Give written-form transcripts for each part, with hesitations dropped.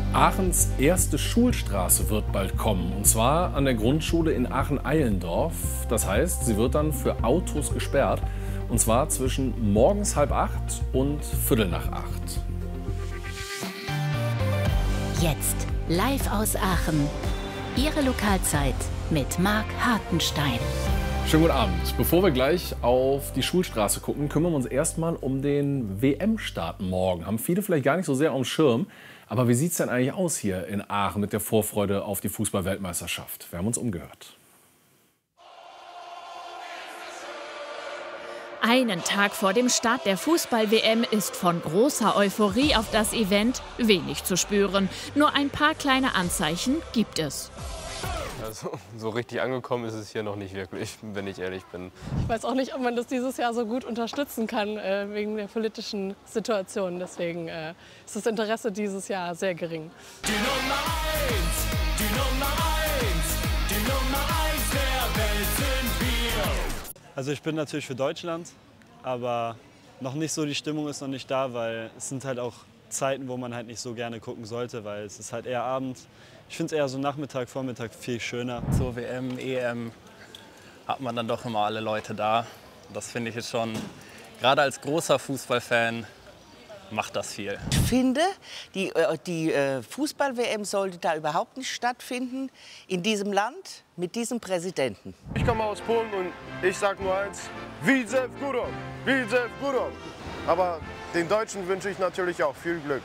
Aachens erste Schulstraße wird bald kommen, und zwar an der Grundschule in Aachen-Eilendorf. Das heißt, sie wird dann für Autos gesperrt, und zwar zwischen morgens 7:30 und 7:45. Jetzt live aus Aachen. Ihre Lokalzeit mit Marc Hartenstein. Schönen guten Abend. Bevor wir gleich auf die Schulstraße gucken, kümmern wir uns erstmal um den WM-Start morgen. Haben viele vielleicht gar nicht so sehr auf dem Schirm. Aber wie sieht es denn eigentlich aus hier in Aachen mit der Vorfreude auf die Fußball-Weltmeisterschaft? Wir haben uns umgehört. Einen Tag vor dem Start der Fußball-WM ist von großer Euphorie auf das Event wenig zu spüren. Nur ein paar kleine Anzeichen gibt es. Also, so richtig angekommen ist es hier noch nicht wirklich, wenn ich ehrlich bin. Ich weiß auch nicht, ob man das dieses Jahr so gut unterstützen kann wegen der politischen Situation. Deswegen ist das Interesse dieses Jahr sehr gering. Die Nummer 1, die Nummer 1, die Nummer 1 der Welt sind wir. Also ich bin natürlich für Deutschland, aber noch nicht so, die Stimmung ist noch nicht da, weil es sind halt auch Zeiten, wo man halt nicht so gerne gucken sollte, weil es ist halt eher Abend. Ich finde es eher so Nachmittag, Vormittag viel schöner. Zur WM, EM hat man dann doch immer alle Leute da. Das finde ich jetzt schon, gerade als großer Fußballfan, macht das viel. Ich finde, die Fußball-WM sollte da überhaupt nicht stattfinden, in diesem Land, mit diesem Präsidenten. Ich komme aus Polen und ich sage nur eins, Widzew Góra, Widzew Góra. Aber den Deutschen wünsche ich natürlich auch viel Glück.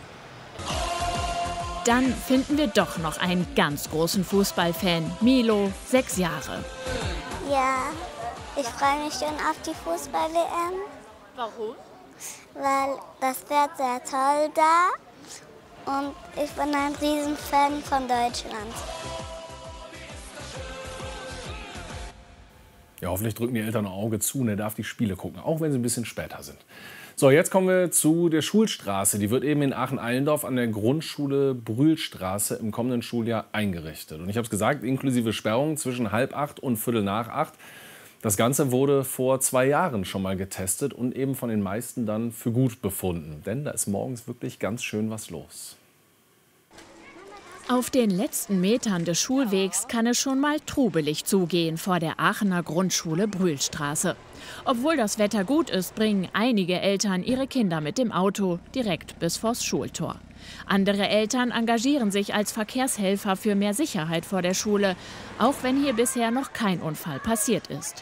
Dann finden wir doch noch einen ganz großen Fußballfan, Milo, 6 Jahre. Ja, ich freue mich schon auf die Fußball-WM. Warum? Weil das wird sehr toll da und ich bin ein Riesenfan von Deutschland. Ja, hoffentlich drücken die Eltern ein Auge zu und er darf die Spiele gucken, auch wenn sie ein bisschen später sind. So, jetzt kommen wir zu der Schulstraße. Die wird eben in Aachen-Eilendorf an der Grundschule Brühlstraße im kommenden Schuljahr eingerichtet. Und ich habe es gesagt, inklusive Sperrung zwischen 7:30 und 7:45. Das Ganze wurde vor 2 Jahren schon mal getestet und eben von den meisten dann für gut befunden. Denn da ist morgens wirklich ganz schön was los. Auf den letzten Metern des Schulwegs kann es schon mal trubelig zugehen vor der Aachener Grundschule Brühlstraße. Obwohl das Wetter gut ist, bringen einige Eltern ihre Kinder mit dem Auto direkt bis vors Schultor. Andere Eltern engagieren sich als Verkehrshelfer für mehr Sicherheit vor der Schule, auch wenn hier bisher noch kein Unfall passiert ist.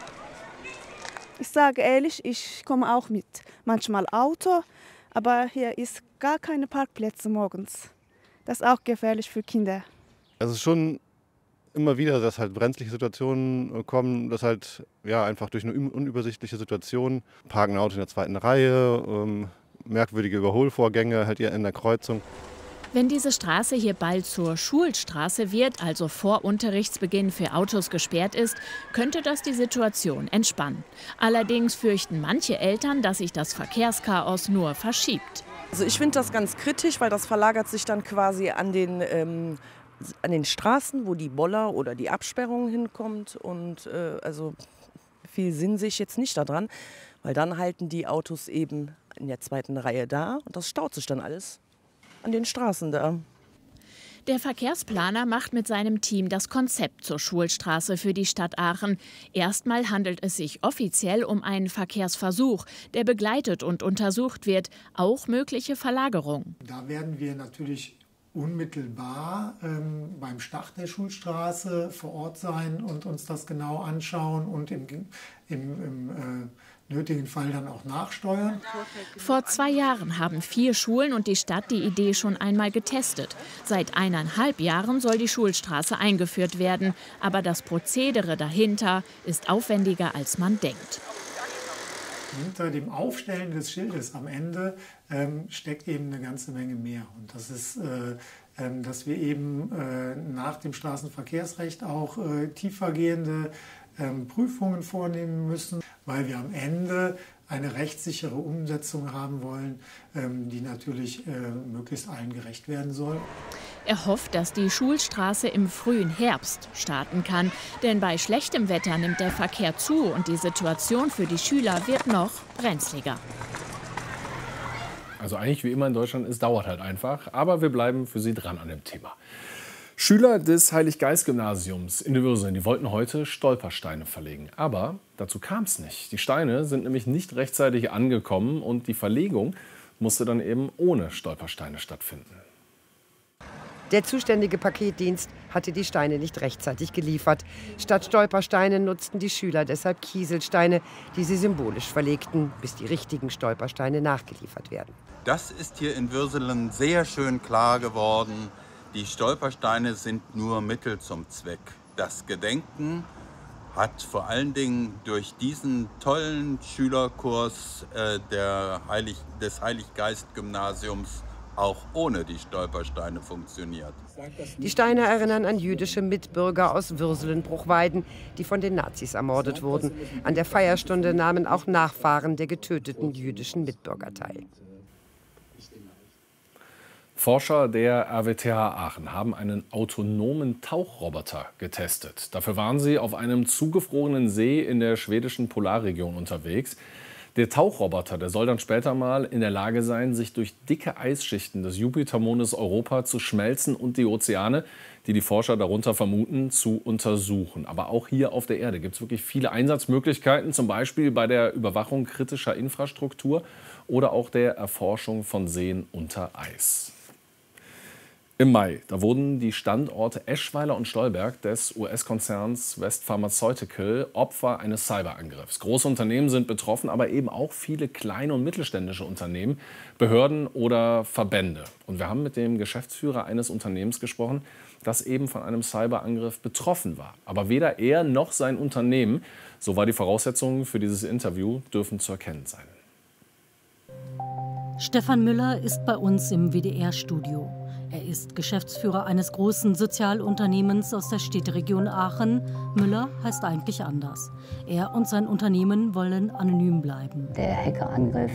Ich sage ehrlich, ich komme auch mit. Manchmal Auto, aber hier ist gar keine Parkplätze morgens. Das ist auch gefährlich für Kinder. Also es ist schon immer wieder, dass halt brenzliche Situationen kommen, dass halt ja, einfach durch eine unübersichtliche Situation, parken Auto in der zweiten Reihe, merkwürdige Überholvorgänge halt hier in der Kreuzung. Wenn diese Straße hier bald zur Schulstraße wird, also vor Unterrichtsbeginn für Autos gesperrt ist, könnte das die Situation entspannen. Allerdings fürchten manche Eltern, dass sich das Verkehrschaos nur verschiebt. Also ich finde das ganz kritisch, weil das verlagert sich dann quasi an den Straßen, wo die Boller oder die Absperrung hinkommt. Und also viel Sinn sehe ich jetzt nicht daran, weil dann halten die Autos eben in der zweiten Reihe da und das staut sich dann alles an den Straßen da. Der Verkehrsplaner macht mit seinem Team das Konzept zur Schulstraße für die Stadt Aachen. Erstmal handelt es sich offiziell um einen Verkehrsversuch, der begleitet und untersucht wird, auch mögliche Verlagerungen. Da werden wir natürlich unmittelbar beim Start der Schulstraße vor Ort sein und uns das genau anschauen und im nötigen Fall dann auch nachsteuern. Vor 2 Jahren haben 4 Schulen und die Stadt die Idee schon einmal getestet. Seit 1,5 Jahren soll die Schulstraße eingeführt werden. Aber das Prozedere dahinter ist aufwendiger, als man denkt. Hinter dem Aufstellen des Schildes am Ende steckt eben eine ganze Menge mehr. Und das ist, dass wir eben nach dem Straßenverkehrsrecht auch tiefergehende Prüfungen vornehmen müssen, weil wir am Ende eine rechtssichere Umsetzung haben wollen, die natürlich möglichst allen gerecht werden soll. Er hofft, dass die Schulstraße im frühen Herbst starten kann. Denn bei schlechtem Wetter nimmt der Verkehr zu und die Situation für die Schüler wird noch brenzliger. Also eigentlich wie immer in Deutschland, es dauert halt einfach. Aber wir bleiben für Sie dran an dem Thema. Schüler des Heilig-Geist-Gymnasiums in Würseln, die wollten heute Stolpersteine verlegen. Aber dazu kam es nicht. Die Steine sind nämlich nicht rechtzeitig angekommen und die Verlegung musste dann eben ohne Stolpersteine stattfinden. Der zuständige Paketdienst hatte die Steine nicht rechtzeitig geliefert. Statt Stolpersteine nutzten die Schüler deshalb Kieselsteine, die sie symbolisch verlegten, bis die richtigen Stolpersteine nachgeliefert werden. Das ist hier in Würselen sehr schön klar geworden. Die Stolpersteine sind nur Mittel zum Zweck. Das Gedenken hat vor allen Dingen durch diesen tollen Schülerkurs des Heilig-Geist-Gymnasiums auch ohne die Stolpersteine funktioniert. Die Steine erinnern an jüdische Mitbürger aus Würselen-Bruchweiden, die von den Nazis ermordet wurden. An der Feierstunde nahmen auch Nachfahren der getöteten jüdischen Mitbürger teil. Forscher der RWTH Aachen haben einen autonomen Tauchroboter getestet. Dafür waren sie auf einem zugefrorenen See in der schwedischen Polarregion unterwegs. Der Tauchroboter, der soll dann später mal in der Lage sein, sich durch dicke Eisschichten des Jupitermondes Europa zu schmelzen und die Ozeane, die die Forscher darunter vermuten, zu untersuchen. Aber auch hier auf der Erde gibt es wirklich viele Einsatzmöglichkeiten, zum Beispiel bei der Überwachung kritischer Infrastruktur oder auch der Erforschung von Seen unter Eis. Im Mai, da wurden die Standorte Eschweiler und Stolberg des US-Konzerns West Pharmaceutical Opfer eines Cyberangriffs. Große Unternehmen sind betroffen, aber eben auch viele kleine und mittelständische Unternehmen, Behörden oder Verbände. Und wir haben mit dem Geschäftsführer eines Unternehmens gesprochen, das eben von einem Cyberangriff betroffen war. Aber weder er noch sein Unternehmen, so war die Voraussetzung für dieses Interview, dürfen zu erkennen sein. Stefan Müller ist bei uns im WDR-Studio. Er ist Geschäftsführer eines großen Sozialunternehmens aus der Städteregion Aachen. Müller heißt eigentlich anders. Er und sein Unternehmen wollen anonym bleiben. Der Hackerangriff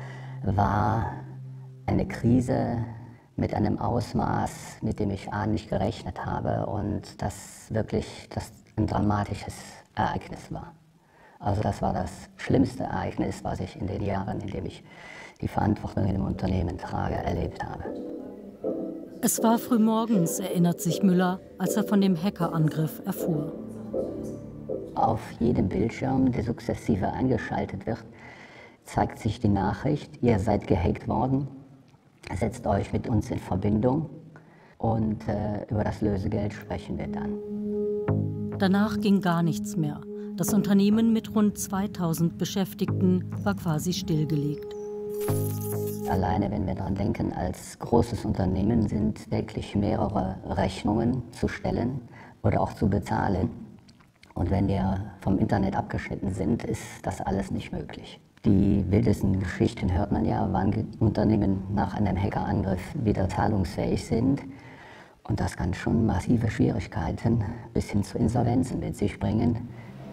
war eine Krise mit einem Ausmaß, mit dem ich nicht gerechnet habe und das wirklich ein dramatisches Ereignis war. Also das war das schlimmste Ereignis, was ich in den Jahren, in denen ich die Verantwortung in dem Unternehmen trage, erlebt habe. Es war frühmorgens, erinnert sich Müller, als er von dem Hackerangriff erfuhr. Auf jedem Bildschirm, der sukzessive eingeschaltet wird, zeigt sich die Nachricht, ihr seid gehackt worden, setzt euch mit uns in Verbindung und über das Lösegeld sprechen wir dann. Danach ging gar nichts mehr. Das Unternehmen mit rund 2000 Beschäftigten war quasi stillgelegt. Alleine, wenn wir daran denken, als großes Unternehmen sind täglich mehrere Rechnungen zu stellen oder auch zu bezahlen. Und wenn wir vom Internet abgeschnitten sind, ist das alles nicht möglich. Die wildesten Geschichten hört man ja, wann Unternehmen nach einem Hackerangriff wieder zahlungsfähig sind. Und das kann schon massive Schwierigkeiten bis hin zu Insolvenzen mit sich bringen.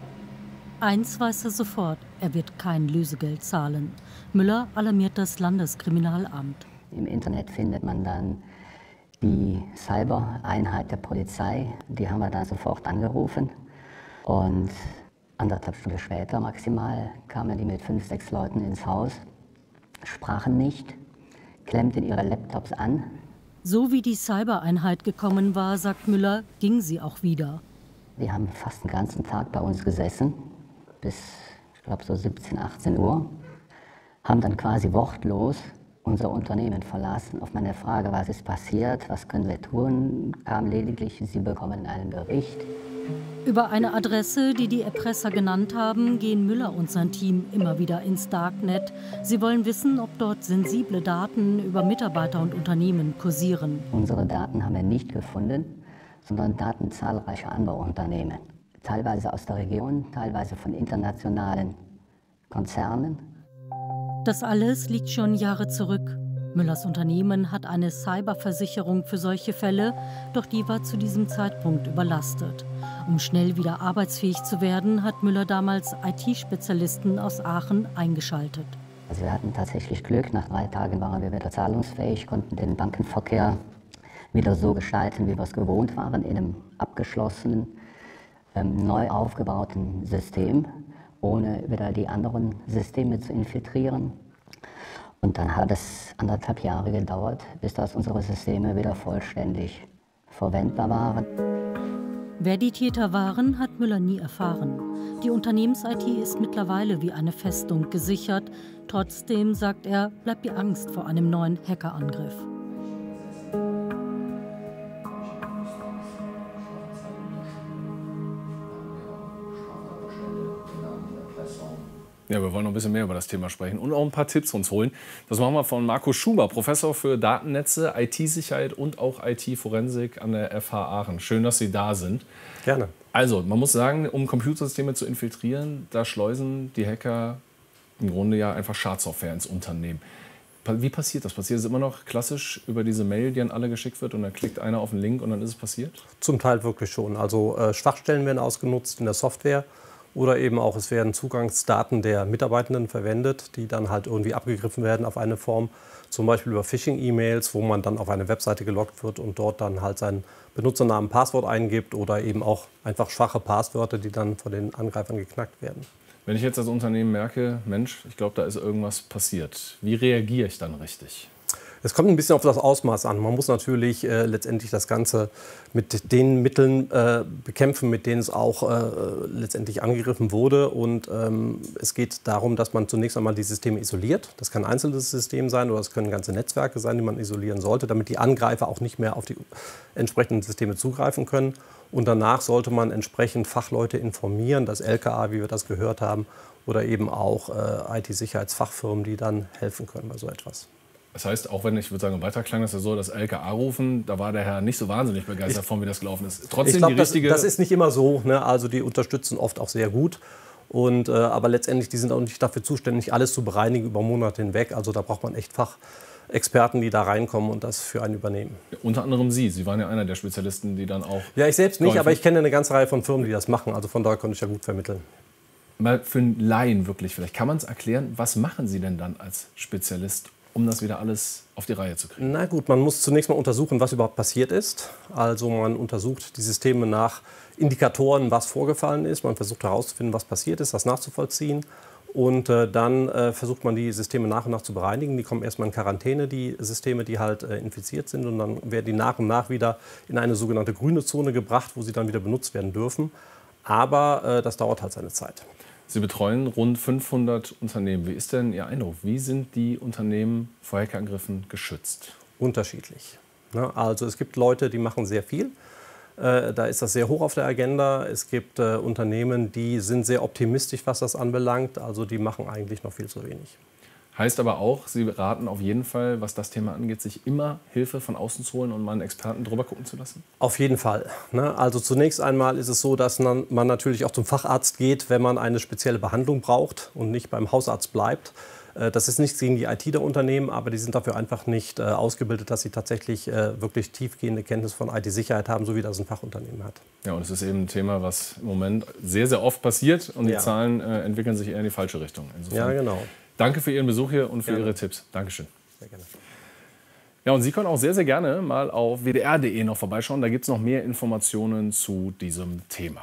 Eins weiß er sofort, er wird kein Lösegeld zahlen. Müller alarmiert das Landeskriminalamt. Im Internet findet man dann die Cyber-Einheit der Polizei. Die haben wir dann sofort angerufen. Und 1,5 Stunden später maximal kamen die mit 5, 6 Leuten ins Haus, sprachen nicht, klemmten ihre Laptops an. So wie die Cyber-Einheit gekommen war, sagt Müller, ging sie auch wieder. Die haben fast den ganzen Tag bei uns gesessen, bis, ich glaube, so 17, 18 Uhr. Haben dann quasi wortlos unser Unternehmen verlassen. Auf meine Frage, was ist passiert, was können wir tun, kam lediglich, Sie bekommen einen Bericht. Über eine Adresse, die die Erpresser genannt haben, gehen Müller und sein Team immer wieder ins Darknet. Sie wollen wissen, ob dort sensible Daten über Mitarbeiter und Unternehmen kursieren. Unsere Daten haben wir nicht gefunden, sondern Daten zahlreicher anderer Unternehmen. Teilweise aus der Region, teilweise von internationalen Konzernen. Das alles liegt schon Jahre zurück. Müllers Unternehmen hat eine Cyberversicherung für solche Fälle, doch die war zu diesem Zeitpunkt überlastet. Um schnell wieder arbeitsfähig zu werden, hat Müller damals IT-Spezialisten aus Aachen eingeschaltet. Also wir hatten tatsächlich Glück, nach 3 Tagen waren wir wieder zahlungsfähig, konnten den Bankenverkehr wieder so gestalten, wie wir es gewohnt waren, in einem abgeschlossenen, neu aufgebauten System, ohne wieder die anderen Systeme zu infiltrieren. Und dann hat es 1,5 Jahre gedauert, bis das unsere Systeme wieder vollständig verwendbar waren. Wer die Täter waren, hat Müller nie erfahren. Die Unternehmens-IT ist mittlerweile wie eine Festung gesichert. Trotzdem, sagt er, bleibt die Angst vor einem neuen Hackerangriff. Ja, wir wollen noch ein bisschen mehr über das Thema sprechen und auch ein paar Tipps uns holen. Das machen wir von Marco Schuber, Professor für Datennetze, IT-Sicherheit und auch IT-Forensik an der FH Aachen. Schön, dass Sie da sind. Gerne. Also, man muss sagen, um Computersysteme zu infiltrieren, da schleusen die Hacker im Grunde ja einfach Schadsoftware ins Unternehmen. Wie passiert das? Passiert es immer noch klassisch über diese Mail, die an alle geschickt wird und dann klickt einer auf den Link und dann ist es passiert? Zum Teil wirklich schon. Also Schwachstellen werden ausgenutzt in der Software. Oder eben auch, es werden Zugangsdaten der Mitarbeitenden verwendet, die dann halt irgendwie abgegriffen werden auf eine Form. Zum Beispiel über Phishing-E-Mails, wo man dann auf eine Webseite geloggt wird und dort dann halt seinen Benutzernamen, Passwort eingibt oder eben auch einfach schwache Passwörter, die dann von den Angreifern geknackt werden. Wenn ich jetzt als Unternehmen merke, Mensch, ich glaube, da ist irgendwas passiert, wie reagiere ich dann richtig? Es kommt ein bisschen auf das Ausmaß an. Man muss natürlich letztendlich das Ganze mit den Mitteln bekämpfen, mit denen es auch letztendlich angegriffen wurde. Und es geht darum, dass man zunächst einmal die Systeme isoliert. Das kann ein einzelnes System sein oder es können ganze Netzwerke sein, die man isolieren sollte, damit die Angreifer auch nicht mehr auf die entsprechenden Systeme zugreifen können. Und danach sollte man entsprechend Fachleute informieren, das LKA, wie wir das gehört haben, oder eben auch IT-Sicherheitsfachfirmen, die dann helfen können bei so etwas. Das heißt, auch wenn ich würde sagen, im Beitrag klang das ja so, das LKA rufen, da war der Herr nicht so wahnsinnig begeistert von, wie das gelaufen ist. Trotzdem ich glaube, die richtige. Das ist nicht immer so. Ne? Also die unterstützen oft auch sehr gut. Und, aber letztendlich, die sind auch nicht dafür zuständig, alles zu bereinigen über Monate hinweg. Also da braucht man echt Fachexperten, die da reinkommen und das für einen übernehmen. Ja, unter anderem Sie. Sie waren ja einer der Spezialisten, die dann auch. Ja, ich selbst nicht, aber ich kenne eine ganze Reihe von Firmen, die das machen. Also von daher konnte ich ja gut vermitteln. Mal für einen Laien wirklich, vielleicht kann man es erklären, was machen Sie denn dann als Spezialist, um das wieder alles auf die Reihe zu kriegen? Na gut, man muss zunächst mal untersuchen, was überhaupt passiert ist. Also man untersucht die Systeme nach Indikatoren, was vorgefallen ist. Man versucht herauszufinden, was passiert ist, das nachzuvollziehen. Und dann versucht man die Systeme nach und nach zu bereinigen. Die kommen erstmal in Quarantäne, die Systeme, die halt infiziert sind. Und dann werden die nach und nach wieder in eine sogenannte grüne Zone gebracht, wo sie dann wieder benutzt werden dürfen. Aber das dauert halt seine Zeit. Sie betreuen rund 500 Unternehmen. Wie ist denn Ihr Eindruck? Wie sind die Unternehmen vor Hackerangriffen geschützt? Unterschiedlich. Also es gibt Leute, die machen sehr viel. Da ist das sehr hoch auf der Agenda. Es gibt Unternehmen, die sind sehr optimistisch, was das anbelangt. Also die machen eigentlich noch viel zu wenig. Heißt aber auch, Sie raten auf jeden Fall, was das Thema angeht, sich immer Hilfe von außen zu holen und mal einen Experten drüber gucken zu lassen? Auf jeden Fall. Also zunächst einmal ist es so, dass man natürlich auch zum Facharzt geht, wenn man eine spezielle Behandlung braucht und nicht beim Hausarzt bleibt. Das ist nichts gegen die IT der Unternehmen, aber die sind dafür einfach nicht ausgebildet, dass sie tatsächlich wirklich tiefgehende Kenntnis von IT-Sicherheit haben, so wie das ein Fachunternehmen hat. Ja, und es ist eben ein Thema, was im Moment sehr, sehr oft passiert und die Zahlen entwickeln sich eher in die falsche Richtung. Insofern, ja, genau. Danke für Ihren Besuch hier und für Ihre Tipps. Dankeschön. Sehr gerne. Ja, und Sie können auch sehr, sehr gerne mal auf wdr.de noch vorbeischauen. Da gibt es noch mehr Informationen zu diesem Thema.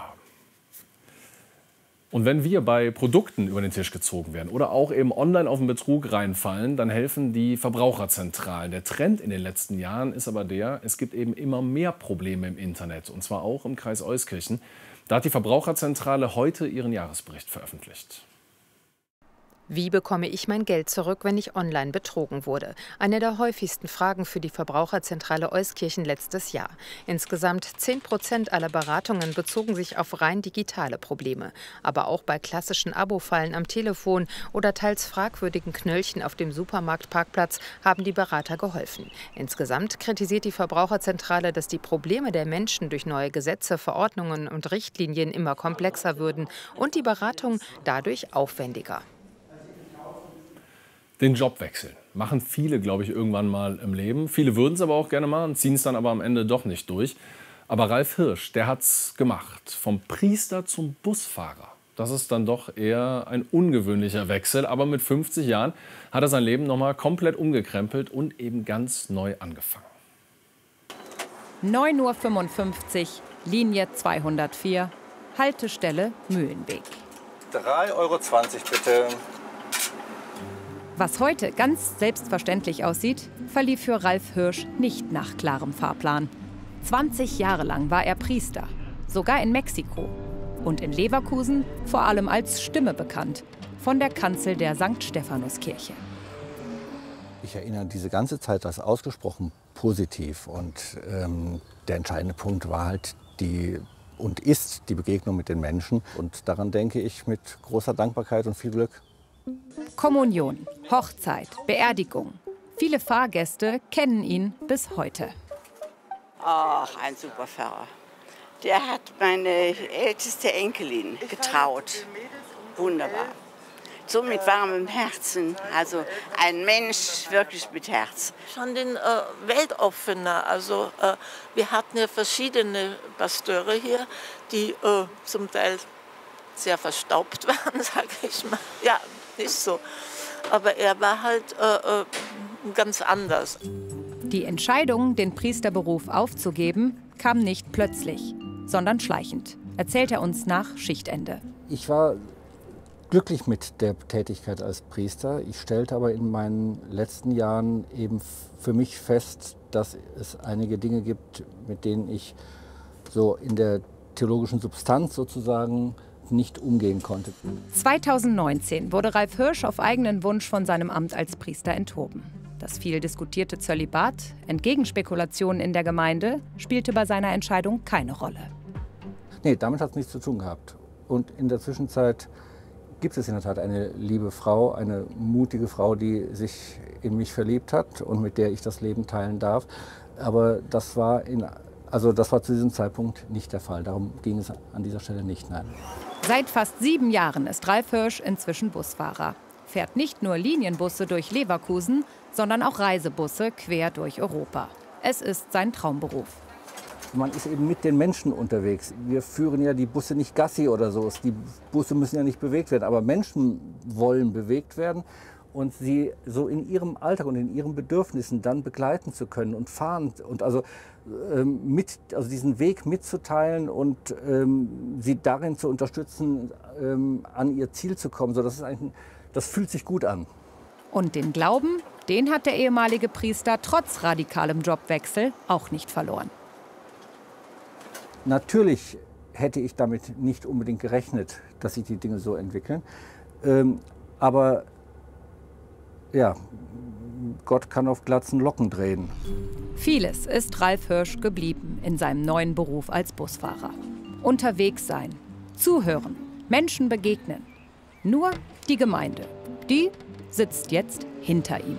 Und wenn wir bei Produkten über den Tisch gezogen werden oder auch eben online auf den Betrug reinfallen, dann helfen die Verbraucherzentralen. Der Trend in den letzten Jahren ist aber es gibt eben immer mehr Probleme im Internet, und zwar auch im Kreis Euskirchen. Da hat die Verbraucherzentrale heute ihren Jahresbericht veröffentlicht. Wie bekomme ich mein Geld zurück, wenn ich online betrogen wurde? Eine der häufigsten Fragen für die Verbraucherzentrale Euskirchen letztes Jahr. Insgesamt 10% aller Beratungen bezogen sich auf rein digitale Probleme. Aber auch bei klassischen Abo-Fallen am Telefon oder teils fragwürdigen Knöllchen auf dem Supermarktparkplatz haben die Berater geholfen. Insgesamt kritisiert die Verbraucherzentrale, dass die Probleme der Menschen durch neue Gesetze, Verordnungen und Richtlinien immer komplexer würden und die Beratung dadurch aufwendiger. Den Job wechseln machen viele, glaube ich, irgendwann mal im Leben. Viele würden es aber auch gerne machen, ziehen es dann aber am Ende doch nicht durch. Aber Ralf Hirsch, der hat es gemacht. Vom Priester zum Busfahrer. Das ist dann doch eher ein ungewöhnlicher Wechsel. Aber mit 50 Jahren hat er sein Leben noch mal komplett umgekrempelt und eben ganz neu angefangen. 9:55 Uhr, Linie 204, Haltestelle Mühlenweg. 3,20 € bitte. Was heute ganz selbstverständlich aussieht, verlief für Ralf Hirsch nicht nach klarem Fahrplan. 20 Jahre lang war er Priester, sogar in Mexiko. Und in Leverkusen vor allem als Stimme bekannt, von der Kanzel der St. Stephanuskirche. Ich erinnere diese ganze Zeit als ausgesprochen positiv. Und der entscheidende Punkt war halt ist die Begegnung mit den Menschen. Und daran denke ich mit großer Dankbarkeit und viel Glück. Kommunion, Hochzeit, Beerdigung. Viele Fahrgäste kennen ihn bis heute. Ach, ein super Pfarrer. Der hat meine älteste Enkelin getraut. Wunderbar. So mit warmem Herzen. Also ein Mensch wirklich mit Herz. Schon den Weltoffener. Also wir hatten ja verschiedene Pasteure hier, die zum Teil sehr verstaubt waren, sage ich mal. Ja, ist so. Aber er war halt ganz anders. Die Entscheidung, den Priesterberuf aufzugeben, kam nicht plötzlich, sondern schleichend, erzählt er uns nach Schichtende. Ich war glücklich mit der Tätigkeit als Priester. Ich stellte aber in meinen letzten Jahren eben für mich fest, dass es einige Dinge gibt, mit denen ich so in der theologischen Substanz sozusagen nicht umgehen konnte. 2019 wurde Ralf Hirsch auf eigenen Wunsch von seinem Amt als Priester enthoben. Das viel diskutierte Zölibat, entgegen Spekulationen in der Gemeinde, spielte bei seiner Entscheidung keine Rolle. Nee, damit hat es nichts zu tun gehabt. Und in der Zwischenzeit gibt es in der Tat eine liebe Frau, eine mutige Frau, die sich in mich verliebt hat und mit der ich das Leben teilen darf. Aber das war zu diesem Zeitpunkt nicht der Fall. Darum ging es an dieser Stelle nicht, nein. Seit fast 7 Jahren ist Ralf Hirsch inzwischen Busfahrer. Fährt nicht nur Linienbusse durch Leverkusen, sondern auch Reisebusse quer durch Europa. Es ist sein Traumberuf. Man ist eben mit den Menschen unterwegs. Wir führen ja die Busse nicht Gassi oder so. Die Busse müssen ja nicht bewegt werden, aber Menschen wollen bewegt werden. Und sie so in ihrem Alltag und in ihren Bedürfnissen dann begleiten zu können und fahren und also diesen Weg mitzuteilen und sie darin zu unterstützen, an ihr Ziel zu kommen. So, das fühlt sich gut an. Und den Glauben, den hat der ehemalige Priester trotz radikalem Jobwechsel auch nicht verloren. Natürlich hätte ich damit nicht unbedingt gerechnet, dass sich die Dinge so entwickeln. Aber ja, Gott kann auf glatzen Locken drehen. Vieles ist Ralf Hirsch geblieben in seinem neuen Beruf als Busfahrer. Unterwegs sein, zuhören, Menschen begegnen. Nur die Gemeinde, die sitzt jetzt hinter ihm.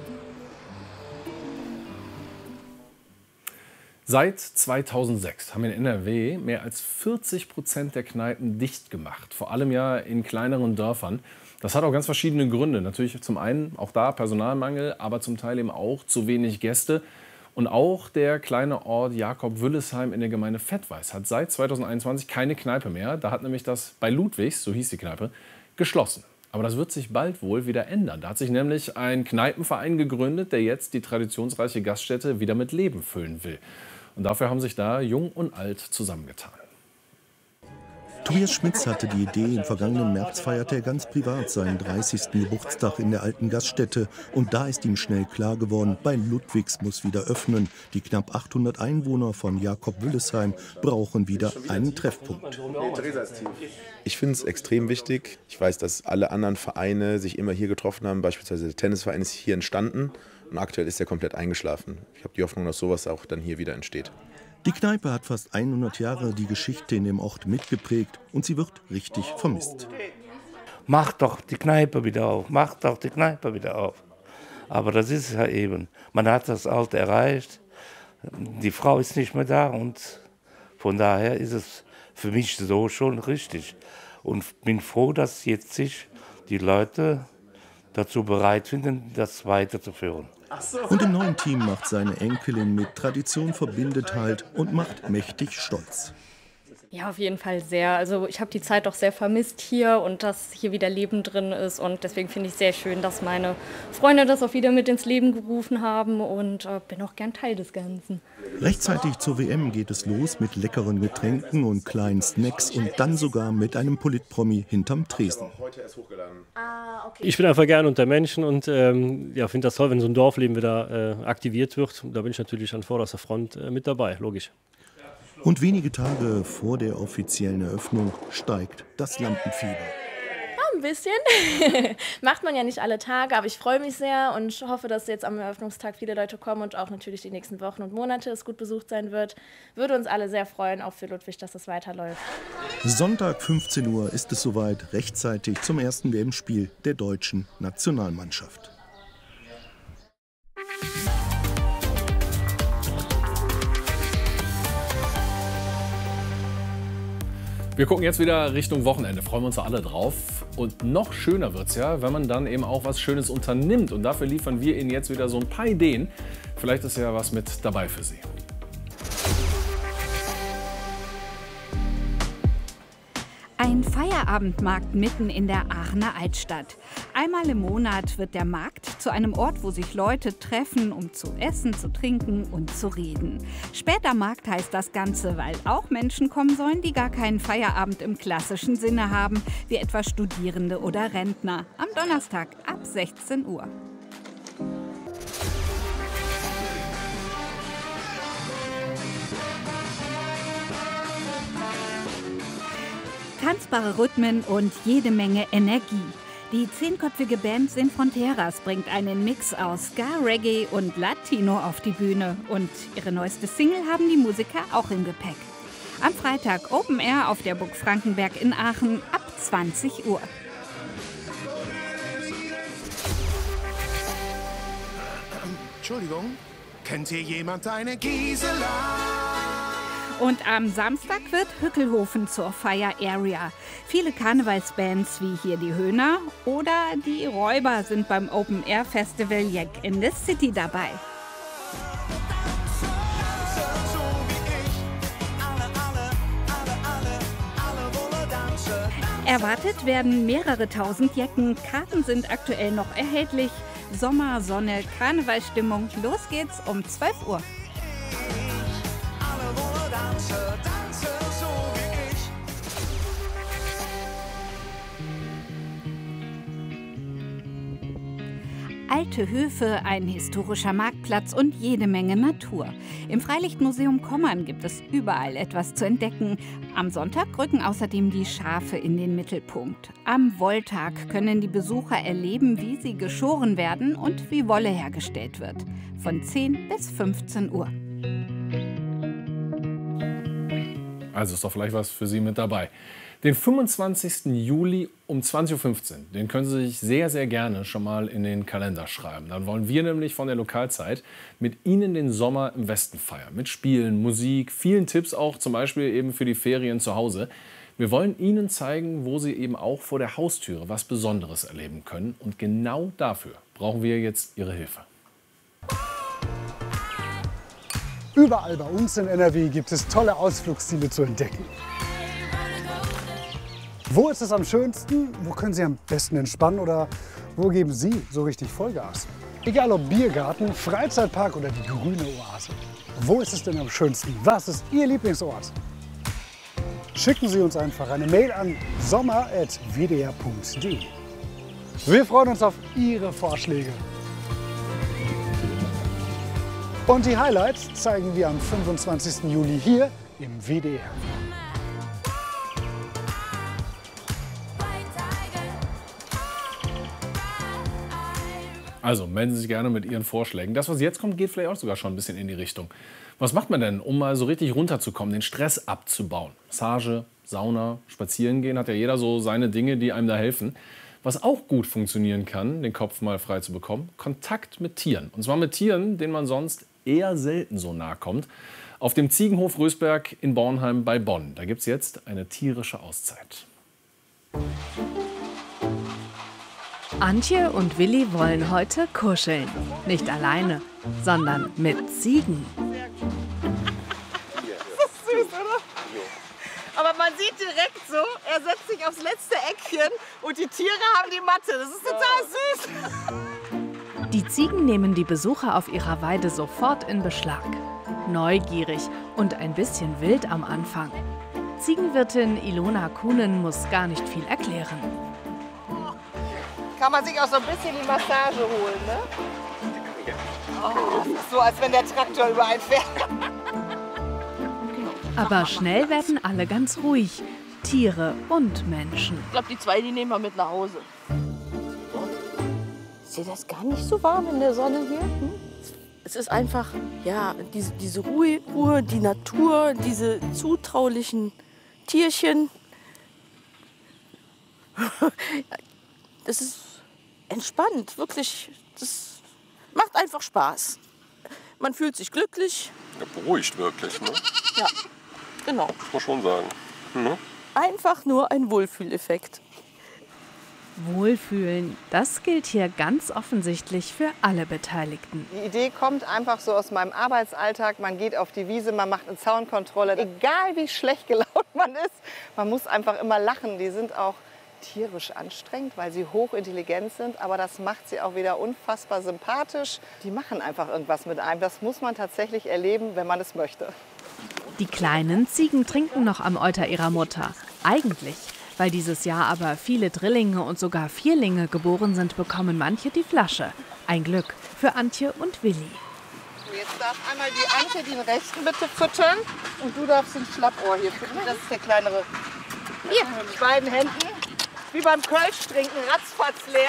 Seit 2006 haben in NRW mehr als 40% der Kneipen dicht gemacht. Vor allem ja in kleineren Dörfern. Das hat auch ganz verschiedene Gründe. Natürlich zum einen auch da Personalmangel, aber zum Teil eben auch zu wenig Gäste. Und auch der kleine Ort Jakob-Wüllesheim in der Gemeinde Vettweiß hat seit 2021 keine Kneipe mehr. Da hat nämlich das bei Ludwigs, so hieß die Kneipe, geschlossen. Aber das wird sich bald wohl wieder ändern. Da hat sich nämlich ein Kneipenverein gegründet, der jetzt die traditionsreiche Gaststätte wieder mit Leben füllen will. Und dafür haben sich da Jung und Alt zusammengetan. Tobias Schmitz hatte die Idee, im vergangenen März feierte er ganz privat seinen 30. Geburtstag in der alten Gaststätte. Und da ist ihm schnell klar geworden, bei Ludwigs muss wieder öffnen. Die knapp 800 Einwohner von Jakob-Wüllesheim brauchen wieder einen Treffpunkt. Ich finde es extrem wichtig. Ich weiß, dass alle anderen Vereine sich immer hier getroffen haben. Beispielsweise der Tennisverein ist hier entstanden und aktuell ist er komplett eingeschlafen. Ich habe die Hoffnung, dass sowas auch dann hier wieder entsteht. Die Kneipe hat fast 100 Jahre die Geschichte in dem Ort mitgeprägt und sie wird richtig vermisst. Macht doch die Kneipe wieder auf, macht doch die Kneipe wieder auf. Aber das ist ja eben, man hat das Alter erreicht, die Frau ist nicht mehr da und von daher ist es für mich so schon richtig. Und bin froh, dass jetzt sich die Leute dazu bereit finden, das weiterzuführen. Und im neuen Team macht seine Enkelin mit Tradition verbindet Halt und macht mächtig stolz. Ja, auf jeden Fall sehr. Also ich habe die Zeit doch sehr vermisst hier und dass hier wieder Leben drin ist. Und deswegen finde ich es sehr schön, dass meine Freunde das auch wieder mit ins Leben gerufen haben und bin auch gern Teil des Ganzen. Rechtzeitig zur WM geht es los mit leckeren Getränken und kleinen Snacks und dann sogar mit einem Politpromi hinterm Tresen. Ich bin einfach gern unter Menschen und ja, finde das toll, wenn so ein Dorfleben wieder aktiviert wird. Da bin ich natürlich an vorderster Front mit dabei, logisch. Und wenige Tage vor der offiziellen Eröffnung steigt das Lampenfieber. Ja, ein bisschen. Macht man ja nicht alle Tage, aber ich freue mich sehr und hoffe, dass jetzt am Eröffnungstag viele Leute kommen und auch natürlich die nächsten Wochen und Monate es gut besucht sein wird. Würde uns alle sehr freuen, auch für Ludwig, dass es weiterläuft. Sonntag 15 Uhr ist es soweit, rechtzeitig zum ersten WM-Spiel der deutschen Nationalmannschaft. Wir gucken jetzt wieder Richtung Wochenende, freuen wir uns alle drauf. Und noch schöner wird es ja, wenn man dann eben auch was Schönes unternimmt. Und dafür liefern wir Ihnen jetzt wieder so ein paar Ideen. Vielleicht ist ja was mit dabei für Sie. Ein Feierabendmarkt mitten in der Aachener Altstadt. Einmal im Monat wird der Markt zu einem Ort, wo sich Leute treffen, um zu essen, zu trinken und zu reden. Später Markt heißt das Ganze, weil auch Menschen kommen sollen, die gar keinen Feierabend im klassischen Sinne haben, wie etwa Studierende oder Rentner. Am Donnerstag ab 16 Uhr. Tanzbare Rhythmen und jede Menge Energie. Die 10-köpfige Band Sin Fronteras bringt einen Mix aus Ska, Reggae und Latino auf die Bühne. Und ihre neueste Single haben die Musiker auch im Gepäck. Am Freitag Open Air auf der Burg Frankenberg in Aachen ab 20 Uhr. Entschuldigung, kennt hier jemand eine Gisela? Und am Samstag wird Hückelhofen zur Fire Area. Viele Karnevalsbands wie hier die Höhner oder die Räuber sind beim Open Air Festival Jack in the City dabei. Erwartet werden mehrere tausend Jecken. Karten sind aktuell noch erhältlich. Sommer, Sonne, Karnevalsstimmung. Los geht's um 12 Uhr. Alte Höfe, ein historischer Marktplatz und jede Menge Natur. Im Freilichtmuseum Kommern gibt es überall etwas zu entdecken. Am Sonntag rücken außerdem die Schafe in den Mittelpunkt. Am Wolltag können die Besucher erleben, wie sie geschoren werden und wie Wolle hergestellt wird. Von 10 bis 15 Uhr. Also ist doch vielleicht was für Sie mit dabei. Den 25. Juli um 20.15 Uhr, den können Sie sich sehr, sehr gerne schon mal in den Kalender schreiben. Dann wollen wir nämlich von der Lokalzeit mit Ihnen den Sommer im Westen feiern. Mit Spielen, Musik, vielen Tipps auch, zum Beispiel eben für die Ferien zu Hause. Wir wollen Ihnen zeigen, wo Sie eben auch vor der Haustüre was Besonderes erleben können. Und genau dafür brauchen wir jetzt Ihre Hilfe. Überall bei uns in NRW gibt es tolle Ausflugsziele zu entdecken. Wo ist es am schönsten? Wo können Sie am besten entspannen oder wo geben Sie so richtig Vollgas? Egal ob Biergarten, Freizeitpark oder die grüne Oase. Wo ist es denn am schönsten? Was ist Ihr Lieblingsort? Schicken Sie uns einfach eine Mail an sommer@wdr.de. Wir freuen uns auf Ihre Vorschläge. Und die Highlights zeigen wir am 25. Juli hier im WDR. Also melden Sie sich gerne mit Ihren Vorschlägen. Das, was jetzt kommt, geht vielleicht auch sogar schon ein bisschen in die Richtung. Was macht man denn, um mal so richtig runterzukommen, den Stress abzubauen? Massage, Sauna, spazieren gehen, hat ja jeder so seine Dinge, die einem da helfen. Was auch gut funktionieren kann, den Kopf mal frei zu bekommen, Kontakt mit Tieren. Und zwar mit Tieren, denen man sonst eher selten so nahe kommt. Auf dem Ziegenhof Rösberg in Bornheim bei Bonn. Da gibt es jetzt eine tierische Auszeit. Antje und Willi wollen heute kuscheln. Nicht alleine, sondern mit Ziegen. Das ist süß, oder? Aber man sieht direkt so, er setzt sich aufs letzte Eckchen und die Tiere haben die Matte. Das ist total süß. Die Ziegen nehmen die Besucher auf ihrer Weide sofort in Beschlag. Neugierig und ein bisschen wild am Anfang. Ziegenwirtin Ilona Kuhnen muss gar nicht viel erklären. Kann man sich auch so ein bisschen die Massage holen, ne? Oh, so als wenn der Traktor über einen fährt. Aber schnell werden alle ganz ruhig. Tiere und Menschen. Ich glaube, die zwei, die nehmen wir mit nach Hause. Ist dir das gar nicht so warm in der Sonne hier? Hm? Es ist einfach, ja, diese Ruhe, die Natur, diese zutraulichen Tierchen. Das ist entspannt, wirklich. Das macht einfach Spaß. Man fühlt sich glücklich. Ja, beruhigt wirklich, ne? Ja, genau. Muss man schon sagen. Ne? Einfach nur ein Wohlfühleffekt. Wohlfühlen, das gilt hier ganz offensichtlich für alle Beteiligten. Die Idee kommt einfach so aus meinem Arbeitsalltag. Man geht auf die Wiese, man macht eine Zaunkontrolle. Egal wie schlecht gelaunt man ist, man muss einfach immer lachen. Die sind auch tierisch anstrengend, weil sie hochintelligent sind. Aber das macht sie auch wieder unfassbar sympathisch. Die machen einfach irgendwas mit einem. Das muss man tatsächlich erleben, wenn man es möchte. Die kleinen Ziegen trinken noch am Euter ihrer Mutter. Eigentlich. Weil dieses Jahr aber viele Drillinge und sogar Vierlinge geboren sind, bekommen manche die Flasche. Ein Glück für Antje und Willi. Jetzt darf einmal die Antje den rechten bitte füttern und du darfst den Schlappohr hier füttern. Das ist der kleinere. Hier, mit beiden Händen. Wie beim Kölsch trinken, ratzfatz leer.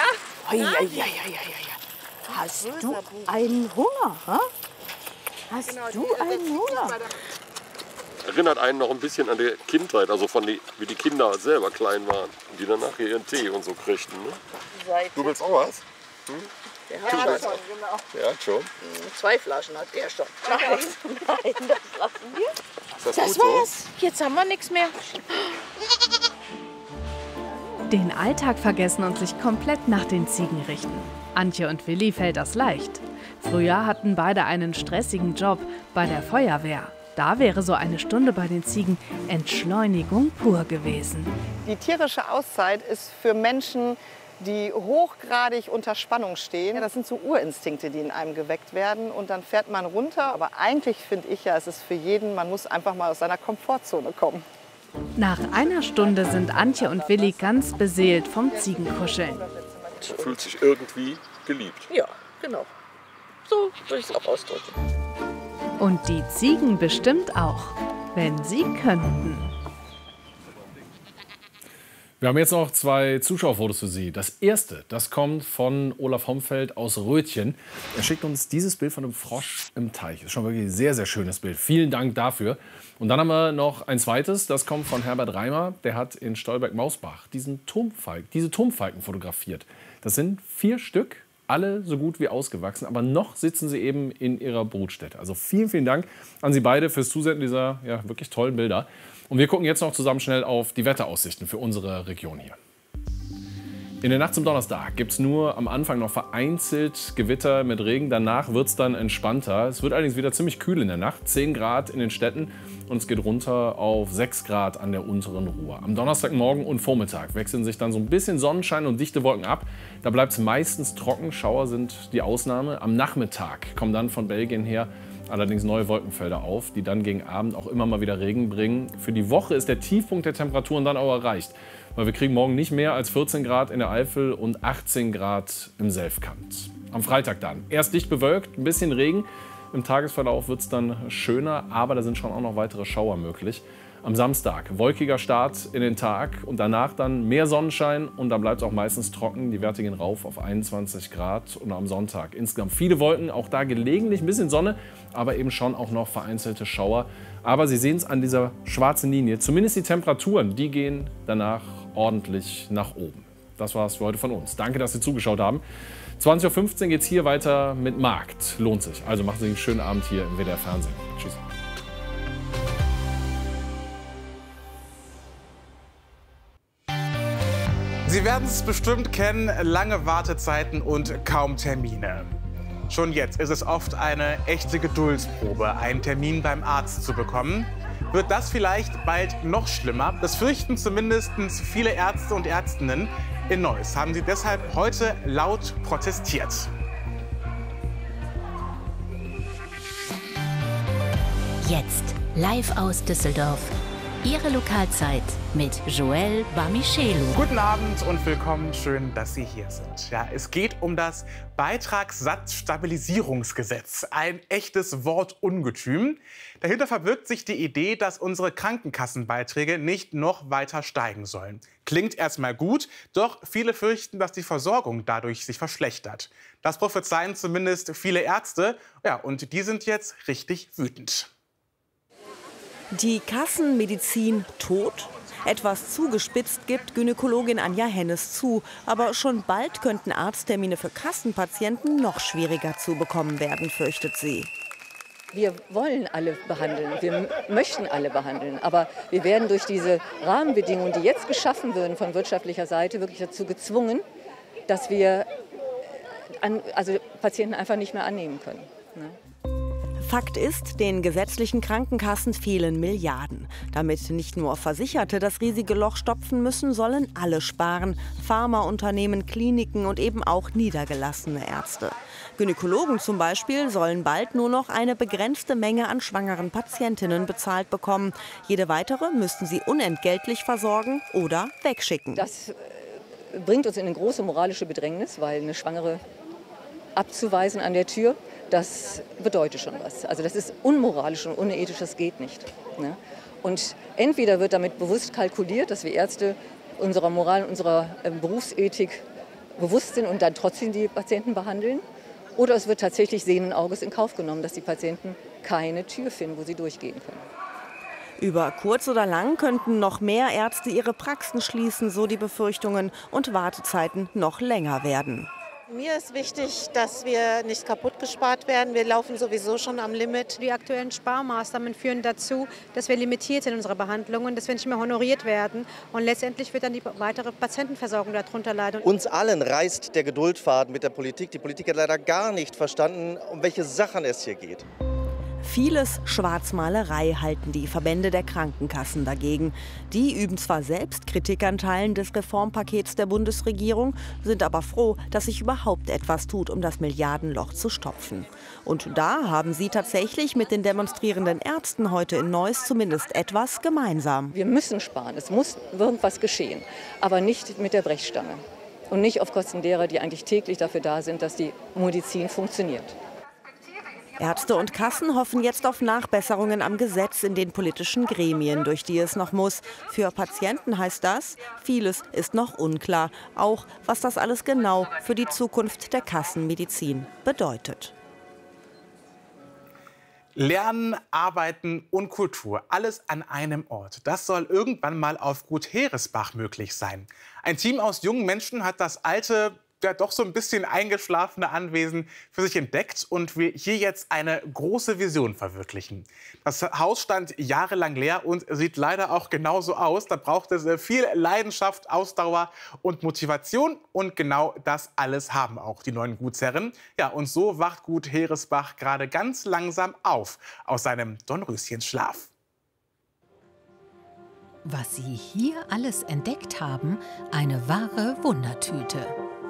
Hast du einen Hunger? Ha? Hast du einen Hunger? Erinnert einen noch ein bisschen an die Kindheit, also wie die Kinder selber klein waren. Und die dann nachher ihren Tee und so kriegten. Ne? Du willst auch was? Hm? Der hat schon, genau. Der hat schon. 2 Flaschen hat der schon. Nein, das lassen wir. Das war's. Jetzt haben wir nichts mehr. Den Alltag vergessen und sich komplett nach den Ziegen richten. Antje und Willi fällt das leicht. Früher hatten beide einen stressigen Job bei der Feuerwehr. Da wäre so eine Stunde bei den Ziegen Entschleunigung pur gewesen. Die tierische Auszeit ist für Menschen, die hochgradig unter Spannung stehen. Das sind so Urinstinkte, die in einem geweckt werden. Und dann fährt man runter. Aber eigentlich finde ich ja, es ist für jeden, man muss einfach mal aus seiner Komfortzone kommen. Nach einer Stunde sind Antje und Willi ganz beseelt vom Ziegenkuscheln. Fühlt sich irgendwie geliebt. Ja, genau. So würde ich es auch ausdrücken. Und die Ziegen bestimmt auch, wenn sie könnten. Wir haben jetzt noch 2 Zuschauerfotos für Sie. Das erste, das kommt von Olaf Homfeld aus Rötchen. Er schickt uns dieses Bild von einem Frosch im Teich. Das ist schon wirklich ein sehr, sehr schönes Bild. Vielen Dank dafür. Und dann haben wir noch ein zweites, das kommt von Herbert Reimer. Der hat in Stolberg-Mausbach diese Turmfalken fotografiert. Das sind 4 Stück. Alle so gut wie ausgewachsen, aber noch sitzen sie eben in ihrer Brutstätte. Also vielen, vielen Dank an Sie beide fürs Zusenden dieser wirklich tollen Bilder. Und wir gucken jetzt noch zusammen schnell auf die Wetteraussichten für unsere Region hier. In der Nacht zum Donnerstag gibt es nur am Anfang noch vereinzelt Gewitter mit Regen. Danach wird es dann entspannter. Es wird allerdings wieder ziemlich kühl in der Nacht. 10 Grad in den Städten und es geht runter auf 6 Grad an der unteren Ruhr. Am Donnerstagmorgen und Vormittag wechseln sich dann so ein bisschen Sonnenschein und dichte Wolken ab. Da bleibt es meistens trocken. Schauer sind die Ausnahme. Am Nachmittag kommen dann von Belgien her allerdings neue Wolkenfelder auf, die dann gegen Abend auch immer mal wieder Regen bringen. Für die Woche ist der Tiefpunkt der Temperaturen dann auch erreicht. Weil wir kriegen morgen nicht mehr als 14 Grad in der Eifel und 18 Grad im Selfkant. Am Freitag dann erst dicht bewölkt, ein bisschen Regen. Im Tagesverlauf wird es dann schöner, aber da sind schon auch noch weitere Schauer möglich. Am Samstag wolkiger Start in den Tag und danach dann mehr Sonnenschein und dann bleibt es auch meistens trocken. Die Werte gehen rauf auf 21 Grad und am Sonntag insgesamt viele Wolken, auch da gelegentlich ein bisschen Sonne, aber eben schon auch noch vereinzelte Schauer. Aber Sie sehen es an dieser schwarzen Linie, zumindest die Temperaturen, die gehen danach ordentlich nach oben. Das war's für heute von uns. Danke, dass Sie zugeschaut haben. 20:15 Uhr geht es hier weiter mit Markt. Lohnt sich. Also machen Sie einen schönen Abend hier im WDR Fernsehen. Tschüss. Sie werden es bestimmt kennen, lange Wartezeiten und kaum Termine. Schon jetzt ist es oft eine echte Geduldsprobe, einen Termin beim Arzt zu bekommen. wird das vielleicht bald noch schlimmer. Das fürchten zumindest viele Ärzte und Ärztinnen. In Neuss haben sie deshalb heute laut protestiert. Jetzt live aus Düsseldorf. Ihre Lokalzeit mit Joël Bamichelu. Guten Abend und willkommen. Schön, dass Sie hier sind. Ja, es geht um das Beitragssatzstabilisierungsgesetz. Ein echtes Wortungetüm. Dahinter verbirgt sich die Idee, dass unsere Krankenkassenbeiträge nicht noch weiter steigen sollen. Klingt erstmal gut, doch viele fürchten, dass die Versorgung dadurch sich verschlechtert. Das prophezeien zumindest viele Ärzte. Ja, und die sind jetzt richtig wütend. Die Kassenmedizin tot? Etwas zugespitzt gibt Gynäkologin Anja Hennes zu. Aber schon bald könnten Arzttermine für Kassenpatienten noch schwieriger zu bekommen werden, fürchtet sie. Wir wollen alle behandeln, wir möchten alle behandeln. Aber wir werden durch diese Rahmenbedingungen, die jetzt geschaffen werden von wirtschaftlicher Seite, wirklich dazu gezwungen, dass wir Patienten einfach nicht mehr annehmen können. Ne? Fakt ist, den gesetzlichen Krankenkassen fehlen Milliarden. Damit nicht nur Versicherte das riesige Loch stopfen müssen, sollen alle sparen. Pharmaunternehmen, Kliniken und eben auch niedergelassene Ärzte. Gynäkologen zum Beispiel sollen bald nur noch eine begrenzte Menge an schwangeren Patientinnen bezahlt bekommen. Jede weitere müssten sie unentgeltlich versorgen oder wegschicken. Das bringt uns in eine große moralische Bedrängnis, weil eine Schwangere abzuweisen an der Tür, das bedeutet schon was. Also das ist unmoralisch und unethisch, das geht nicht. Ne? Und entweder wird damit bewusst kalkuliert, dass wir Ärzte unserer Moral und unserer Berufsethik bewusst sind und dann trotzdem die Patienten behandeln. Oder es wird tatsächlich sehenden Auges in Kauf genommen, dass die Patienten keine Tür finden, wo sie durchgehen können. Über kurz oder lang könnten noch mehr Ärzte ihre Praxen schließen, so die Befürchtungen, und Wartezeiten noch länger werden. Mir ist wichtig, dass wir nicht kaputt gespart werden. Wir laufen sowieso schon am Limit. Die aktuellen Sparmaßnahmen führen dazu, dass wir limitiert sind in unserer Behandlungen, dass wir nicht mehr honoriert werden. Und letztendlich wird dann die weitere Patientenversorgung darunter leiden. Uns allen reißt der Geduldfaden mit der Politik. Die Politik hat leider gar nicht verstanden, um welche Sachen es hier geht. Vieles Schwarzmalerei halten die Verbände der Krankenkassen dagegen. Die üben zwar selbst Kritik an Teilen des Reformpakets der Bundesregierung, sind aber froh, dass sich überhaupt etwas tut, um das Milliardenloch zu stopfen. Und da haben sie tatsächlich mit den demonstrierenden Ärzten heute in Neuss zumindest etwas gemeinsam. Wir müssen sparen, es muss irgendwas geschehen, aber nicht mit der Brechstange. Und nicht auf Kosten derer, die eigentlich täglich dafür da sind, dass die Medizin funktioniert. Ärzte und Kassen hoffen jetzt auf Nachbesserungen am Gesetz in den politischen Gremien, durch die es noch muss. Für Patienten heißt das, vieles ist noch unklar. Auch, was das alles genau für die Zukunft der Kassenmedizin bedeutet. Lernen, Arbeiten und Kultur, alles an einem Ort. Das soll irgendwann mal auf Gut Heresbach möglich sein. Ein Team aus jungen Menschen hat das alte, ja doch so ein bisschen eingeschlafene Anwesen für sich entdeckt und will hier jetzt eine große Vision verwirklichen. Das Haus stand jahrelang leer und sieht leider auch genauso aus. Da braucht es viel Leidenschaft, Ausdauer und Motivation. Und genau das alles haben auch die neuen Gutsherren. Ja, und so wacht Gut Heresbach gerade ganz langsam auf aus seinem Dornröschenschlaf. Was Sie hier alles entdeckt haben, eine wahre Wundertüte.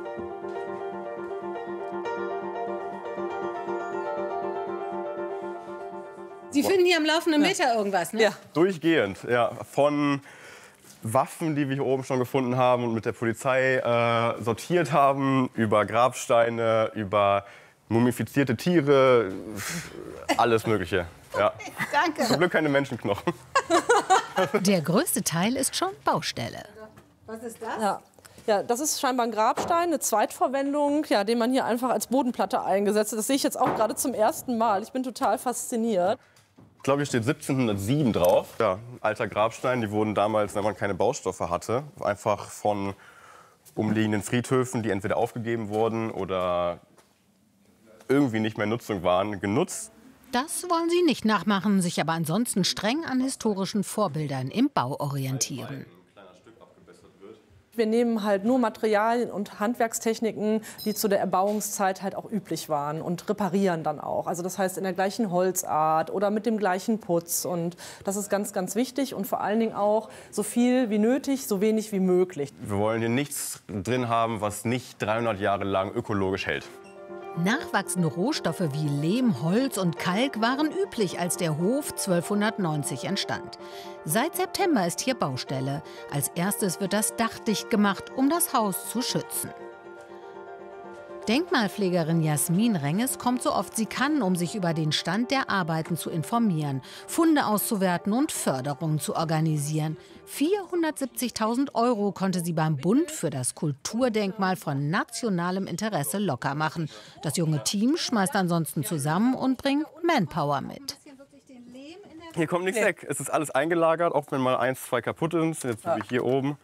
Sie finden hier am laufenden Meter irgendwas, ne? Ja. Durchgehend, ja. Von Waffen, die wir hier oben schon gefunden haben und mit der Polizei sortiert haben, über Grabsteine, über mumifizierte Tiere, alles Mögliche. Ja. Danke. Zum Glück keine Menschenknochen. Der größte Teil ist schon Baustelle. Was ist das? Ja, das ist scheinbar ein Grabstein, eine Zweitverwendung, ja, den man hier einfach als Bodenplatte eingesetzt hat. Das sehe ich jetzt auch gerade zum ersten Mal. Ich bin total fasziniert. Ich glaube, hier steht 1707 drauf. Ja, alter Grabstein. Die wurden damals, wenn man keine Baustoffe hatte, einfach von umliegenden Friedhöfen, die entweder aufgegeben wurden oder irgendwie nicht mehr in Nutzung waren, genutzt. Das wollen sie nicht nachmachen, sich aber ansonsten streng an historischen Vorbildern im Bau orientieren. Wir nehmen halt nur Materialien und Handwerkstechniken, die zu der Erbauungszeit halt auch üblich waren und reparieren dann auch. Also das heißt in der gleichen Holzart oder mit dem gleichen Putz. Und das ist ganz, ganz wichtig und vor allen Dingen auch so viel wie nötig, so wenig wie möglich. Wir wollen hier nichts drin haben, was nicht 300 Jahre lang ökologisch hält. Nachwachsende Rohstoffe wie Lehm, Holz und Kalk waren üblich, als der Hof 1290 entstand. Seit September ist hier Baustelle. Als erstes wird das Dach dicht gemacht, um das Haus zu schützen. Denkmalpflegerin Jasmin Renges kommt so oft sie kann, um sich über den Stand der Arbeiten zu informieren, Funde auszuwerten und Förderungen zu organisieren. 470.000 € konnte sie beim Bund für das Kulturdenkmal von nationalem Interesse locker machen. Das junge Team schmeißt ansonsten zusammen und bringt Manpower mit. Hier kommt nichts weg. Es ist alles eingelagert, auch wenn mal 1, 2 kaputt sind. Jetzt bin ich hier oben.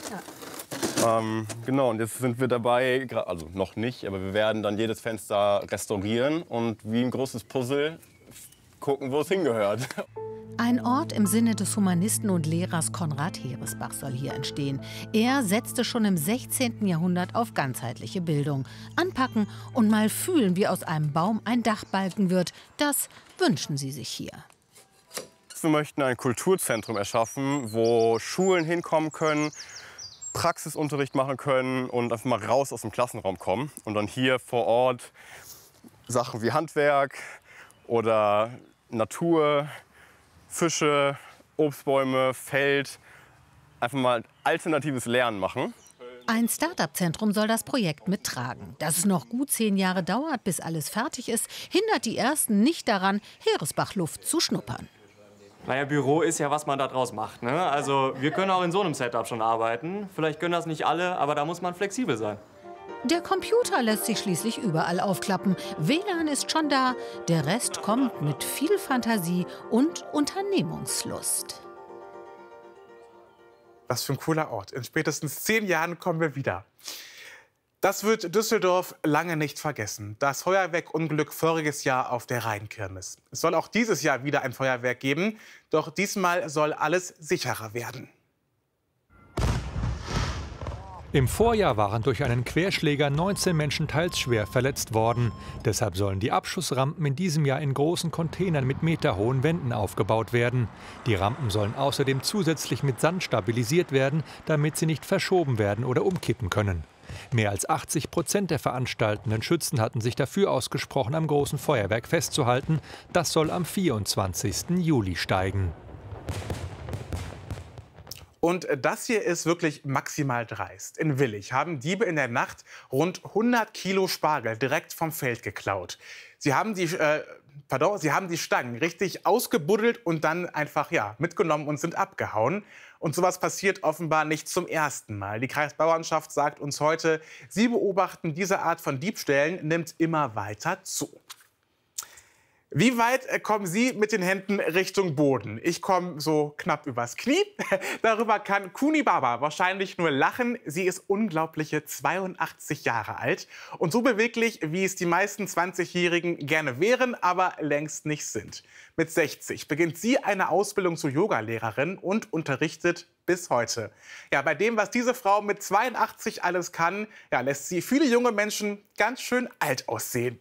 Genau, und jetzt sind wir dabei, also noch nicht, aber wir werden dann jedes Fenster restaurieren und wie ein großes Puzzle gucken, wo es hingehört. Ein Ort im Sinne des Humanisten und Lehrers Konrad Heresbach soll hier entstehen. Er setzte schon im 16. Jahrhundert auf ganzheitliche Bildung. Anpacken und mal fühlen, wie aus einem Baum ein Dachbalken wird, das wünschen sie sich hier. Wir möchten ein Kulturzentrum erschaffen, wo Schulen hinkommen können, Praxisunterricht machen können und einfach mal raus aus dem Klassenraum kommen. Und dann hier vor Ort Sachen wie Handwerk oder Natur, Fische, Obstbäume, Feld, einfach mal alternatives Lernen machen. Ein Start-up-Zentrum soll das Projekt mittragen. Dass es noch gut 10 Jahre dauert, bis alles fertig ist, hindert die Ersten nicht daran, Heresbach-Luft zu schnuppern. Naja, Büro ist ja, was man da draus macht. Ne? Also wir können auch in so einem Setup schon arbeiten. Vielleicht können das nicht alle, aber da muss man flexibel sein. Der Computer lässt sich schließlich überall aufklappen. WLAN ist schon da. Der Rest kommt mit viel Fantasie und Unternehmungslust. Was für ein cooler Ort. In spätestens 10 Jahren kommen wir wieder. Das wird Düsseldorf lange nicht vergessen. Das Feuerwerkunglück voriges Jahr auf der Rheinkirmes. Es soll auch dieses Jahr wieder ein Feuerwerk geben, doch diesmal soll alles sicherer werden. Im Vorjahr waren durch einen Querschläger 19 Menschen teils schwer verletzt worden. Deshalb sollen die Abschussrampen in diesem Jahr in großen Containern mit meterhohen Wänden aufgebaut werden. Die Rampen sollen außerdem zusätzlich mit Sand stabilisiert werden, damit sie nicht verschoben werden oder umkippen können. Mehr als 80% der veranstaltenden Schützen hatten sich dafür ausgesprochen, am großen Feuerwerk festzuhalten. Das soll am 24. Juli steigen. Und das hier ist wirklich maximal dreist. In Willich haben Diebe in der Nacht rund 100 Kilo Spargel direkt vom Feld geklaut. Sie haben die Stangen richtig ausgebuddelt und dann einfach mitgenommen und sind abgehauen. Und sowas passiert offenbar nicht zum ersten Mal. Die Kreisbauernschaft sagt uns heute, sie beobachten, diese Art von Diebstählen nimmt immer weiter zu. Wie weit kommen Sie mit den Händen Richtung Boden? Ich komme so knapp übers Knie. Darüber kann Kuni Baba wahrscheinlich nur lachen. Sie ist unglaubliche 82 Jahre alt und so beweglich, wie es die meisten 20-Jährigen gerne wären, aber längst nicht sind. Mit 60 beginnt sie eine Ausbildung zur Yogalehrerin und unterrichtet bis heute. Ja, bei dem, was diese Frau mit 82 alles kann, lässt sie viele junge Menschen ganz schön alt aussehen.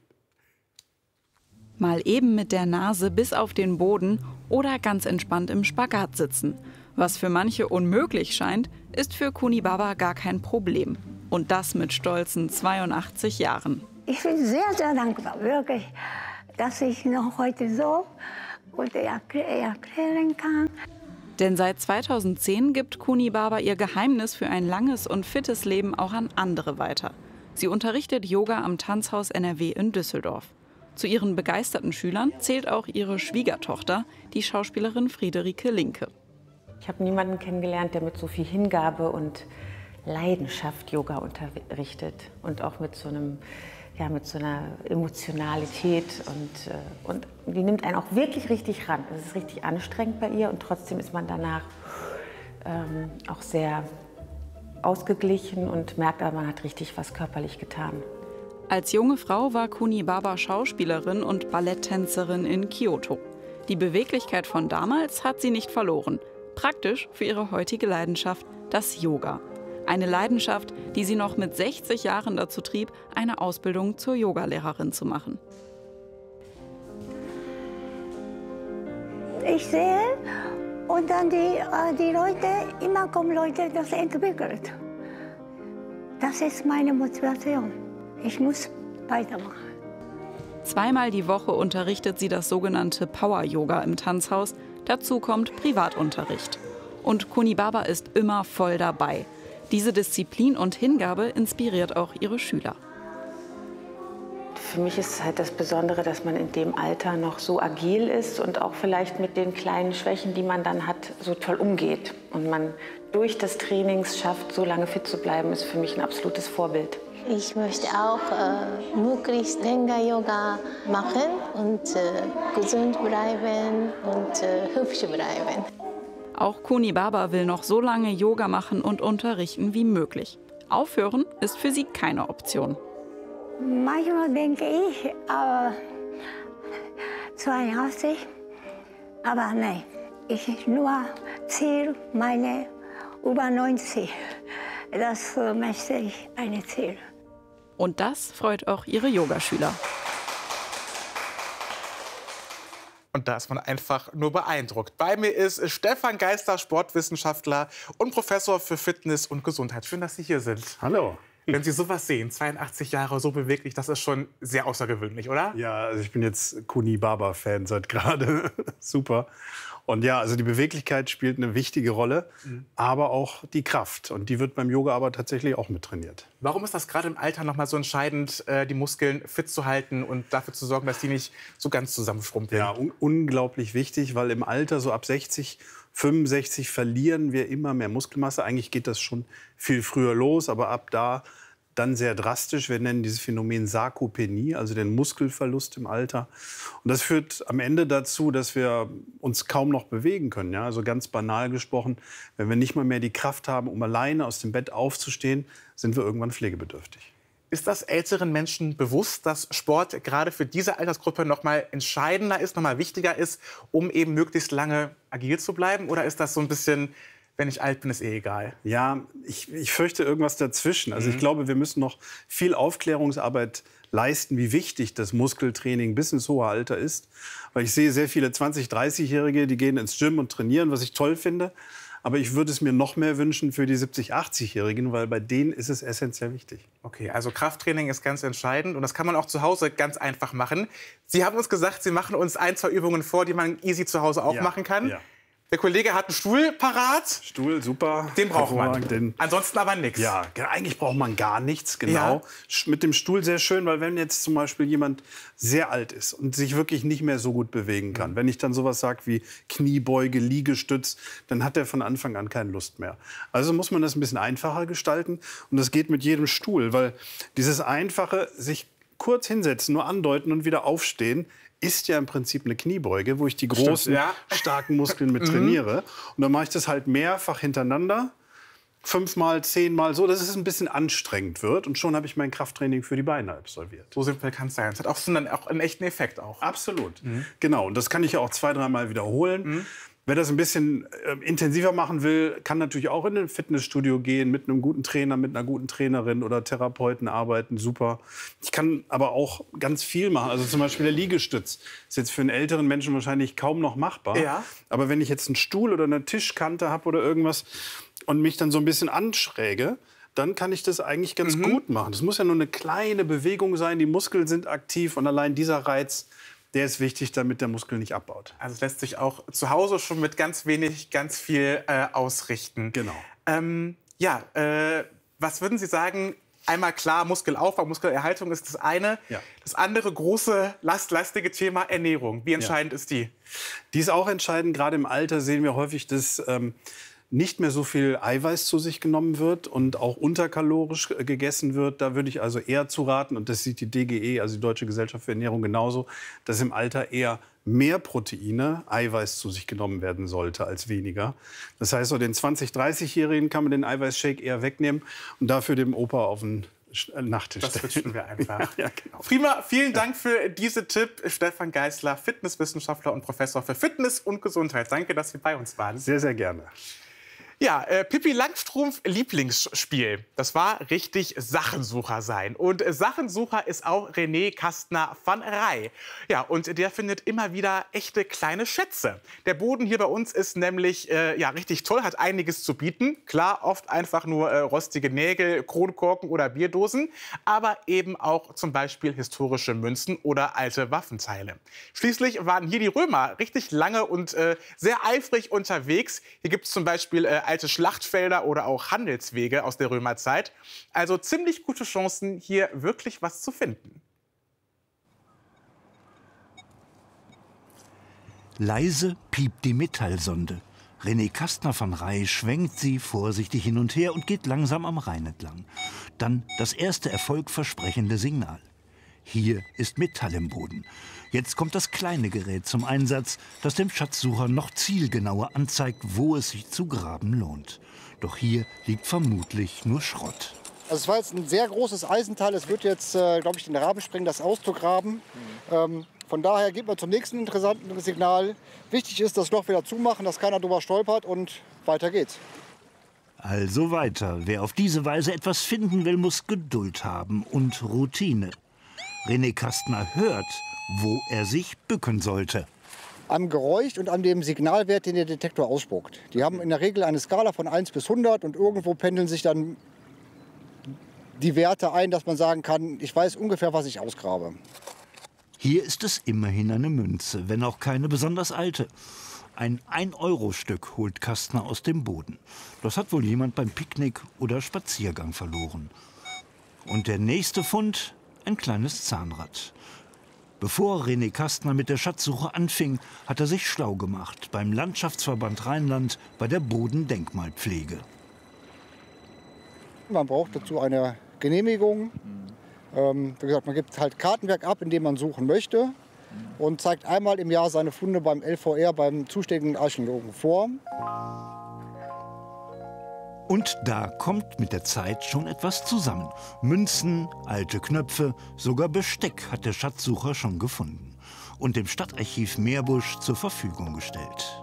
Mal eben mit der Nase bis auf den Boden oder ganz entspannt im Spagat sitzen. Was für manche unmöglich scheint, ist für Kuni Baba gar kein Problem. Und das mit stolzen 82 Jahren. Ich bin sehr, sehr dankbar, wirklich, dass ich noch heute so gut erklären kann. Denn seit 2010 gibt Kuni Baba ihr Geheimnis für ein langes und fittes Leben auch an andere weiter. Sie unterrichtet Yoga am Tanzhaus NRW in Düsseldorf. Zu ihren begeisterten Schülern zählt auch ihre Schwiegertochter, die Schauspielerin Friederike Linke. Ich habe niemanden kennengelernt, der mit so viel Hingabe und Leidenschaft Yoga unterrichtet und auch mit so einer Emotionalität und die nimmt einen auch wirklich richtig ran. Es ist richtig anstrengend bei ihr und trotzdem ist man danach auch sehr ausgeglichen und merkt, man hat richtig was körperlich getan. Als junge Frau war Kuni Baba Schauspielerin und Balletttänzerin in Kyoto. Die Beweglichkeit von damals hat sie nicht verloren. Praktisch für ihre heutige Leidenschaft, das Yoga. Eine Leidenschaft, die sie noch mit 60 Jahren dazu trieb, eine Ausbildung zur Yogalehrerin zu machen. Ich sehe und dann die Leute, immer kommen Leute, das entwickelt. Das ist meine Motivation. Ich muss weitermachen. Zweimal die Woche unterrichtet sie das sogenannte Power-Yoga im Tanzhaus. Dazu kommt Privatunterricht. Und Kuni Baba ist immer voll dabei. Diese Disziplin und Hingabe inspiriert auch ihre Schüler. Für mich ist halt das Besondere, dass man in dem Alter noch so agil ist und auch vielleicht mit den kleinen Schwächen, die man dann hat, so toll umgeht. Und man durch das Training schafft, so lange fit zu bleiben, ist für mich ein absolutes Vorbild. Ich möchte auch möglichst länger Yoga machen und gesund bleiben und hübsch bleiben. Auch Kuni Baba will noch so lange Yoga machen und unterrichten wie möglich. Aufhören ist für sie keine Option. Manchmal denke ich, 82, aber nein, ich nur Ziel meine über 90. Das möchte ich ein Ziel. Und das freut auch ihre Yogaschüler. Und da ist man einfach nur beeindruckt. Bei mir ist Stefan Geisler, Sportwissenschaftler und Professor für Fitness und Gesundheit. Schön, dass Sie hier sind. Hallo. Wenn Sie sowas sehen, 82 Jahre, so beweglich, das ist schon sehr außergewöhnlich, oder? Ja, also ich bin jetzt Kuni Baba-Fan seit gerade. Super. Und ja, also die Beweglichkeit spielt eine wichtige Rolle, aber auch die Kraft. Und die wird beim Yoga aber tatsächlich auch mit trainiert. Warum ist das gerade im Alter noch mal so entscheidend, die Muskeln fit zu halten und dafür zu sorgen, dass die nicht so ganz zusammenschrumpeln? Ja, unglaublich wichtig, weil im Alter so ab 60, 65 verlieren wir immer mehr Muskelmasse. Eigentlich geht das schon viel früher los, aber ab da dann sehr drastisch. Wir nennen dieses Phänomen Sarkopenie, also den Muskelverlust im Alter. Und das führt am Ende dazu, dass wir uns kaum noch bewegen können. Ja? Also ganz banal gesprochen, wenn wir nicht mal mehr die Kraft haben, um alleine aus dem Bett aufzustehen, sind wir irgendwann pflegebedürftig. Ist das älteren Menschen bewusst, dass Sport gerade für diese Altersgruppe noch mal entscheidender ist, noch mal wichtiger ist, um eben möglichst lange agil zu bleiben? Oder ist das so ein bisschen, wenn ich alt bin, ist eh egal? Ja, ich fürchte irgendwas dazwischen. Also ich glaube, wir müssen noch viel Aufklärungsarbeit leisten, wie wichtig das Muskeltraining bis ins hohe Alter ist. Weil ich sehe sehr viele 20-, 30-Jährige, die gehen ins Gym und trainieren, was ich toll finde. Aber ich würde es mir noch mehr wünschen für die 70-, 80-Jährigen, weil bei denen ist es essentiell wichtig. Okay, also Krafttraining ist ganz entscheidend und das kann man auch zu Hause ganz einfach machen. Sie haben uns gesagt, Sie machen uns 1, 2 Übungen vor, die man easy zu Hause auch machen kann. Ja. Der Kollege hat einen Stuhl parat. Stuhl, super. Den braucht man. Ansonsten aber nichts. Ja, eigentlich braucht man gar nichts, genau. Ja. Mit dem Stuhl sehr schön, weil wenn jetzt zum Beispiel jemand sehr alt ist und sich wirklich nicht mehr so gut bewegen kann, wenn ich dann sowas sage wie Kniebeuge, Liegestütz, dann hat er von Anfang an keine Lust mehr. Also muss man das ein bisschen einfacher gestalten und das geht mit jedem Stuhl, weil dieses einfache, sich kurz hinsetzen, nur andeuten und wieder aufstehen, ist ja im Prinzip eine Kniebeuge, wo ich die großen, starken Muskeln mit trainiere. Und dann mache ich das halt mehrfach hintereinander, 5-mal, 10-mal so, dass es ein bisschen anstrengend wird. Und schon habe ich mein Krafttraining für die Beine absolviert. So simpel kann es sein. Das hat auch dann auch einen echten Effekt auch. Absolut. Genau. Und das kann ich ja auch 2-, 3-mal wiederholen. Wer das ein bisschen intensiver machen will, kann natürlich auch in ein Fitnessstudio gehen, mit einem guten Trainer, mit einer guten Trainerin oder Therapeuten arbeiten, super. Ich kann aber auch ganz viel machen, also zum Beispiel der Liegestütz ist jetzt für einen älteren Menschen wahrscheinlich kaum noch machbar. Ja. Aber wenn ich jetzt einen Stuhl oder eine Tischkante habe oder irgendwas und mich dann so ein bisschen anschräge, dann kann ich das eigentlich ganz gut machen. Das muss ja nur eine kleine Bewegung sein, die Muskeln sind aktiv und allein dieser Reiz, der ist wichtig, damit der Muskel nicht abbaut. Also es lässt sich auch zu Hause schon mit ganz wenig, ganz viel ausrichten. Genau. Was würden Sie sagen? Einmal klar, Muskelaufbau, Muskelerhaltung ist das eine. Ja. Das andere große, lastige Thema Ernährung. Wie entscheidend ist die? Die ist auch entscheidend. Gerade im Alter sehen wir häufig, dass nicht mehr so viel Eiweiß zu sich genommen wird und auch unterkalorisch gegessen wird. Da würde ich also eher zu raten, und das sieht die DGE, also die Deutsche Gesellschaft für Ernährung, genauso, dass im Alter eher mehr Proteine, Eiweiß zu sich genommen werden sollte als weniger. Das heißt, so den 20-, 30-Jährigen kann man den Eiweißshake eher wegnehmen und dafür dem Opa auf den Nachttisch stellen. Das switchen wir einfach. Ja, genau. Prima, vielen Dank für diese Tipp. Stefan Geisler, Fitnesswissenschaftler und Professor für Fitness und Gesundheit. Danke, dass Sie bei uns waren. Sehr, sehr gerne. Ja, Pippi Langstrumpf Lieblingsspiel. Das war richtig Sachensucher sein. Und Sachensucher ist auch René Kastner van Rij. Ja, und der findet immer wieder echte kleine Schätze. Der Boden hier bei uns ist nämlich ja, richtig toll, hat einiges zu bieten. Klar, oft einfach nur rostige Nägel, Kronkorken oder Bierdosen, aber eben auch zum Beispiel historische Münzen oder alte Waffenteile. Schließlich waren hier die Römer richtig lange und sehr eifrig unterwegs. Hier gibt es zum Beispiel alte Schlachtfelder oder auch Handelswege aus der Römerzeit. Also ziemlich gute Chancen, hier wirklich was zu finden. Leise piept die Metallsonde. René Kastner van Rij schwenkt sie vorsichtig hin und her und geht langsam am Rhein entlang. Dann das erste erfolgversprechende Signal. Hier ist Metall im Boden. Jetzt kommt das kleine Gerät zum Einsatz, das dem Schatzsucher noch zielgenauer anzeigt, wo es sich zu graben lohnt. Doch hier liegt vermutlich nur Schrott. Also es war jetzt ein sehr großes Eisenteil. Es wird jetzt, glaube ich, den Rahmen sprengen, das auszugraben. Von daher geht man zum nächsten interessanten Signal. Wichtig ist, das Loch wieder zumachen, dass keiner drüber stolpert und weiter geht's. Also weiter. Wer auf diese Weise etwas finden will, muss Geduld haben und Routine. René Kastner hört, wo er sich bücken sollte. Am Geräusch und an dem Signalwert, den der Detektor ausspuckt. Die haben in der Regel eine Skala von 1 bis 100 und irgendwo pendeln sich dann die Werte ein, dass man sagen kann, ich weiß ungefähr, was ich ausgrabe. Hier ist es immerhin eine Münze, wenn auch keine besonders alte. Ein 1-Euro-Stück holt Kastner aus dem Boden. Das hat wohl jemand beim Picknick oder Spaziergang verloren. Und der nächste Fund? Ein kleines Zahnrad. Bevor René Kastner mit der Schatzsuche anfing, hat er sich schlau gemacht beim Landschaftsverband Rheinland bei der Bodendenkmalpflege. Man braucht dazu eine Genehmigung. Wie gesagt, man gibt halt Kartenwerk ab, in dem man suchen möchte und zeigt einmal im Jahr seine Funde beim LVR, beim zuständigen Archäologen vor. Und da kommt mit der Zeit schon etwas zusammen. Münzen, alte Knöpfe, sogar Besteck hat der Schatzsucher schon gefunden und dem Stadtarchiv Meerbusch zur Verfügung gestellt.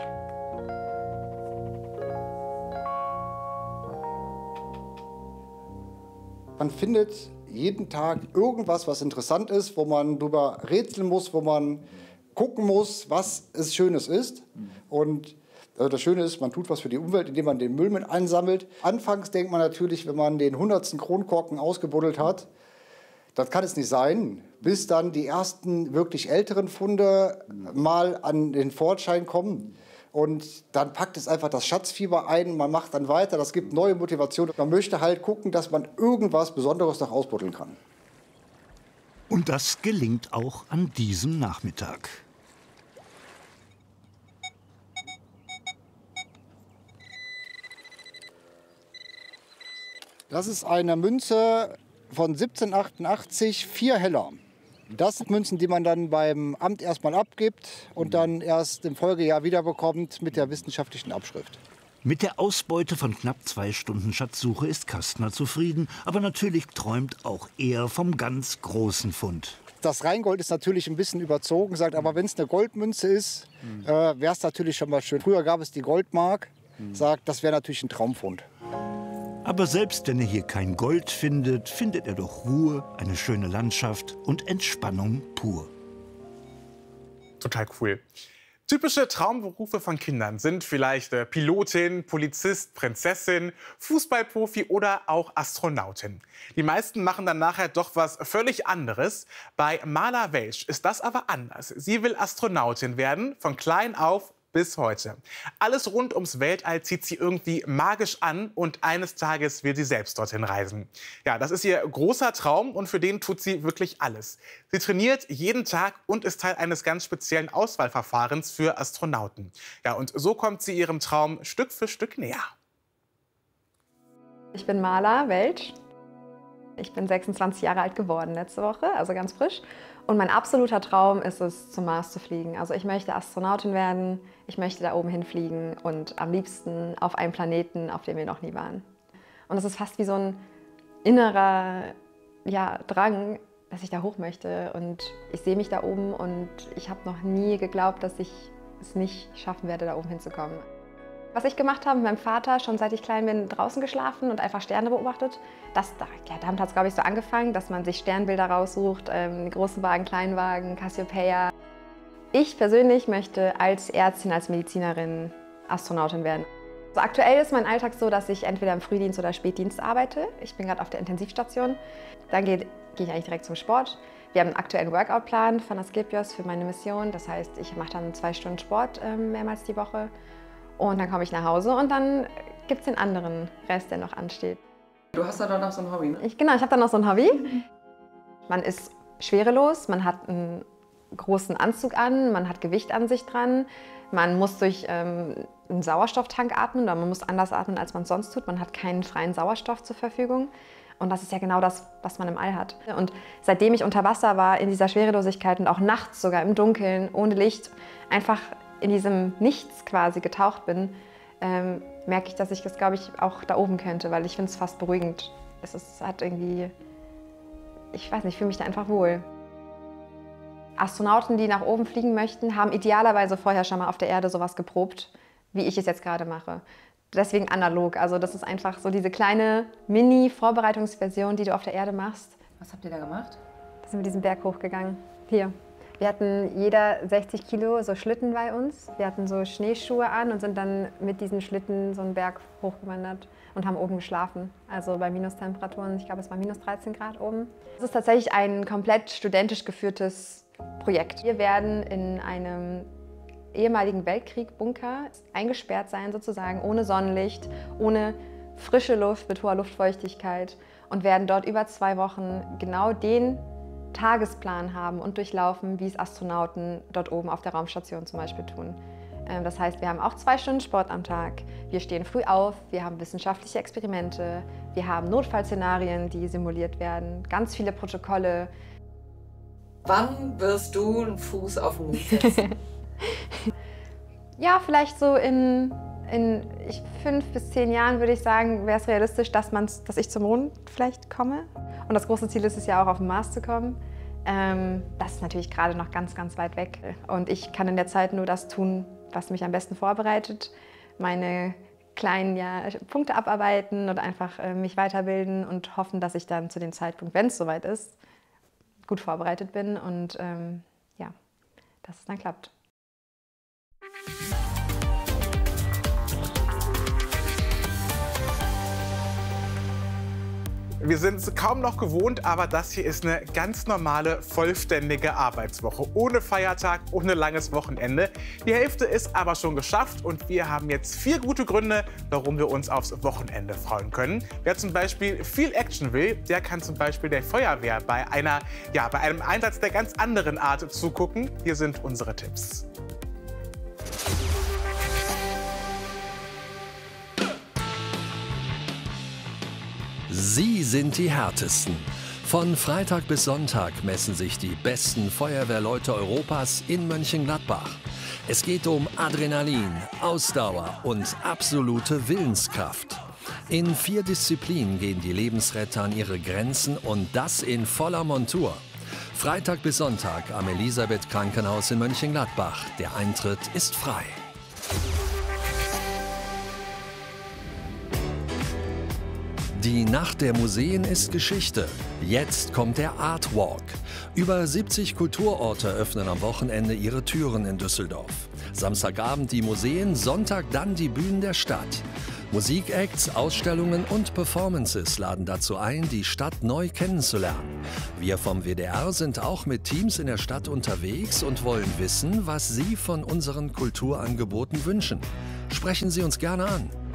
Man findet jeden Tag irgendwas, was interessant ist, wo man drüber rätseln muss, wo man gucken muss, was es Schönes ist. Und das Schöne ist, man tut was für die Umwelt, indem man den Müll mit einsammelt. Anfangs denkt man natürlich, wenn man den 100. Kronkorken ausgebuddelt hat, das kann es nicht sein, bis dann die ersten wirklich älteren Funde mal an den Vorschein kommen. Und dann packt es einfach das Schatzfieber ein, man macht dann weiter, das gibt neue Motivation. Man möchte halt gucken, dass man irgendwas Besonderes noch ausbuddeln kann. Und das gelingt auch an diesem Nachmittag. Das ist eine Münze von 1788, 4 Heller. Das sind Münzen, die man dann beim Amt erstmal abgibt und dann erst im Folgejahr wiederbekommt mit der wissenschaftlichen Abschrift. Mit der Ausbeute von knapp 2 Stunden Schatzsuche ist Kastner zufrieden, aber natürlich träumt auch er vom ganz großen Fund. Das Rheingold ist natürlich ein bisschen überzogen, sagt, aber wenn es eine Goldmünze ist, wäre es natürlich schon mal schön. Früher gab es die Goldmark, sagt, das wäre natürlich ein Traumfund. Aber selbst wenn er hier kein Gold findet, findet er doch Ruhe, eine schöne Landschaft und Entspannung pur. Total cool. Typische Traumberufe von Kindern sind vielleicht Pilotin, Polizist, Prinzessin, Fußballprofi oder auch Astronautin. Die meisten machen dann nachher doch was völlig anderes. Bei Mala Welsch ist das aber anders. Sie will Astronautin werden, von klein auf bis heute. Alles rund ums Weltall zieht sie irgendwie magisch an und eines Tages will sie selbst dorthin reisen. Ja, das ist ihr großer Traum und für den tut sie wirklich alles. Sie trainiert jeden Tag und ist Teil eines ganz speziellen Auswahlverfahrens für Astronauten. Ja, und so kommt sie ihrem Traum Stück für Stück näher. Ich bin Mala Welsch. Ich bin 26 Jahre alt geworden letzte Woche, also ganz frisch. Und mein absoluter Traum ist es, zum Mars zu fliegen. Also ich möchte Astronautin werden, ich möchte da oben hinfliegen und am liebsten auf einem Planeten, auf dem wir noch nie waren. Und es ist fast wie so ein innerer Drang, dass ich da hoch möchte. Und ich sehe mich da oben und ich habe noch nie geglaubt, dass ich es nicht schaffen werde, da oben hinzukommen. Was ich gemacht habe mit meinem Vater, schon seit ich klein bin, draußen geschlafen und einfach Sterne beobachtet. Damit hat es, glaube ich, so angefangen, dass man sich Sternbilder raussucht, großen Wagen, kleinen Wagen, Cassiopeia. Ich persönlich möchte als Ärztin, als Medizinerin Astronautin werden. Also aktuell ist mein Alltag so, dass ich entweder im Frühdienst oder Spätdienst arbeite. Ich bin gerade auf der Intensivstation. Dann gehe ich eigentlich direkt zum Sport. Wir haben einen aktuellen Workout-Plan von Asklepios für meine Mission. Das heißt, ich mache dann 2 Stunden Sport mehrmals die Woche. Und dann komme ich nach Hause und dann gibt es den anderen Rest, der noch ansteht. Du hast da dann noch so ein Hobby, ne? Ich habe dann noch so ein Hobby. Man ist schwerelos, man hat einen großen Anzug an, man hat Gewicht an sich dran. Man muss durch einen Sauerstofftank atmen, oder man muss anders atmen, als man es sonst tut. Man hat keinen freien Sauerstoff zur Verfügung. Und das ist ja genau das, was man im All hat. Und seitdem ich unter Wasser war, in dieser Schwerelosigkeit und auch nachts sogar im Dunkeln, ohne Licht, einfach in diesem Nichts quasi getaucht bin, merke ich, dass ich das, glaube ich, auch da oben könnte, weil ich finde es fast beruhigend. Hat irgendwie, ich weiß nicht, ich fühle mich da einfach wohl. Astronauten, die nach oben fliegen möchten, haben idealerweise vorher schon mal auf der Erde sowas geprobt, wie ich es jetzt gerade mache. Deswegen analog. Also das ist einfach so diese kleine Mini-Vorbereitungsversion, die du auf der Erde machst. Was habt ihr da gemacht? Da sind wir diesen Berg hochgegangen. Hier. Wir hatten jeder 60 Kilo so Schlitten bei uns. Wir hatten so Schneeschuhe an und sind dann mit diesen Schlitten so einen Berg hochgewandert und haben oben geschlafen. Also bei Minustemperaturen, ich glaube es war minus 13 Grad oben. Es ist tatsächlich ein komplett studentisch geführtes Projekt. Wir werden in einem ehemaligen Weltkrieg-Bunker eingesperrt sein, sozusagen, ohne Sonnenlicht, ohne frische Luft, mit hoher Luftfeuchtigkeit und werden dort über 2 Wochen genau den Tagesplan haben und durchlaufen, wie es Astronauten dort oben auf der Raumstation zum Beispiel tun. Das heißt, wir haben auch 2 Stunden Sport am Tag, wir stehen früh auf, wir haben wissenschaftliche Experimente, wir haben Notfallszenarien, die simuliert werden, ganz viele Protokolle. Wann wirst du einen Fuß auf den Mond setzen? Ja, vielleicht so in 5 bis 10 Jahren würde ich sagen, wäre es realistisch, dass ich zum Mond vielleicht komme. Und das große Ziel ist es ja auch, auf den Mars zu kommen. Das ist natürlich gerade noch ganz, ganz weit weg. Und ich kann in der Zeit nur das tun, was mich am besten vorbereitet. Meine kleinen Punkte abarbeiten und einfach mich weiterbilden und hoffen, dass ich dann zu dem Zeitpunkt, wenn es soweit ist, gut vorbereitet bin und dass es dann klappt. Wir sind es kaum noch gewohnt, aber das hier ist eine ganz normale, vollständige Arbeitswoche. Ohne Feiertag, ohne langes Wochenende. Die Hälfte ist aber schon geschafft und wir haben jetzt 4 gute Gründe, warum wir uns aufs Wochenende freuen können. Wer zum Beispiel viel Action will, der kann zum Beispiel der Feuerwehr bei einem Einsatz der ganz anderen Art zugucken. Hier sind unsere Tipps. Sie sind die Härtesten. Von Freitag bis Sonntag messen sich die besten Feuerwehrleute Europas in Mönchengladbach. Es geht um Adrenalin, Ausdauer und absolute Willenskraft. In 4 Disziplinen gehen die Lebensretter an ihre Grenzen und das in voller Montur. Freitag bis Sonntag am Elisabeth-Krankenhaus in Mönchengladbach. Der Eintritt ist frei. Die Nacht der Museen ist Geschichte. Jetzt kommt der Art Walk. Über 70 Kulturorte öffnen am Wochenende ihre Türen in Düsseldorf. Samstagabend die Museen, Sonntag dann die Bühnen der Stadt. Musikacts, Ausstellungen und Performances laden dazu ein, die Stadt neu kennenzulernen. Wir vom WDR sind auch mit Teams in der Stadt unterwegs und wollen wissen, was Sie von unseren Kulturangeboten wünschen. Sprechen Sie uns gerne an.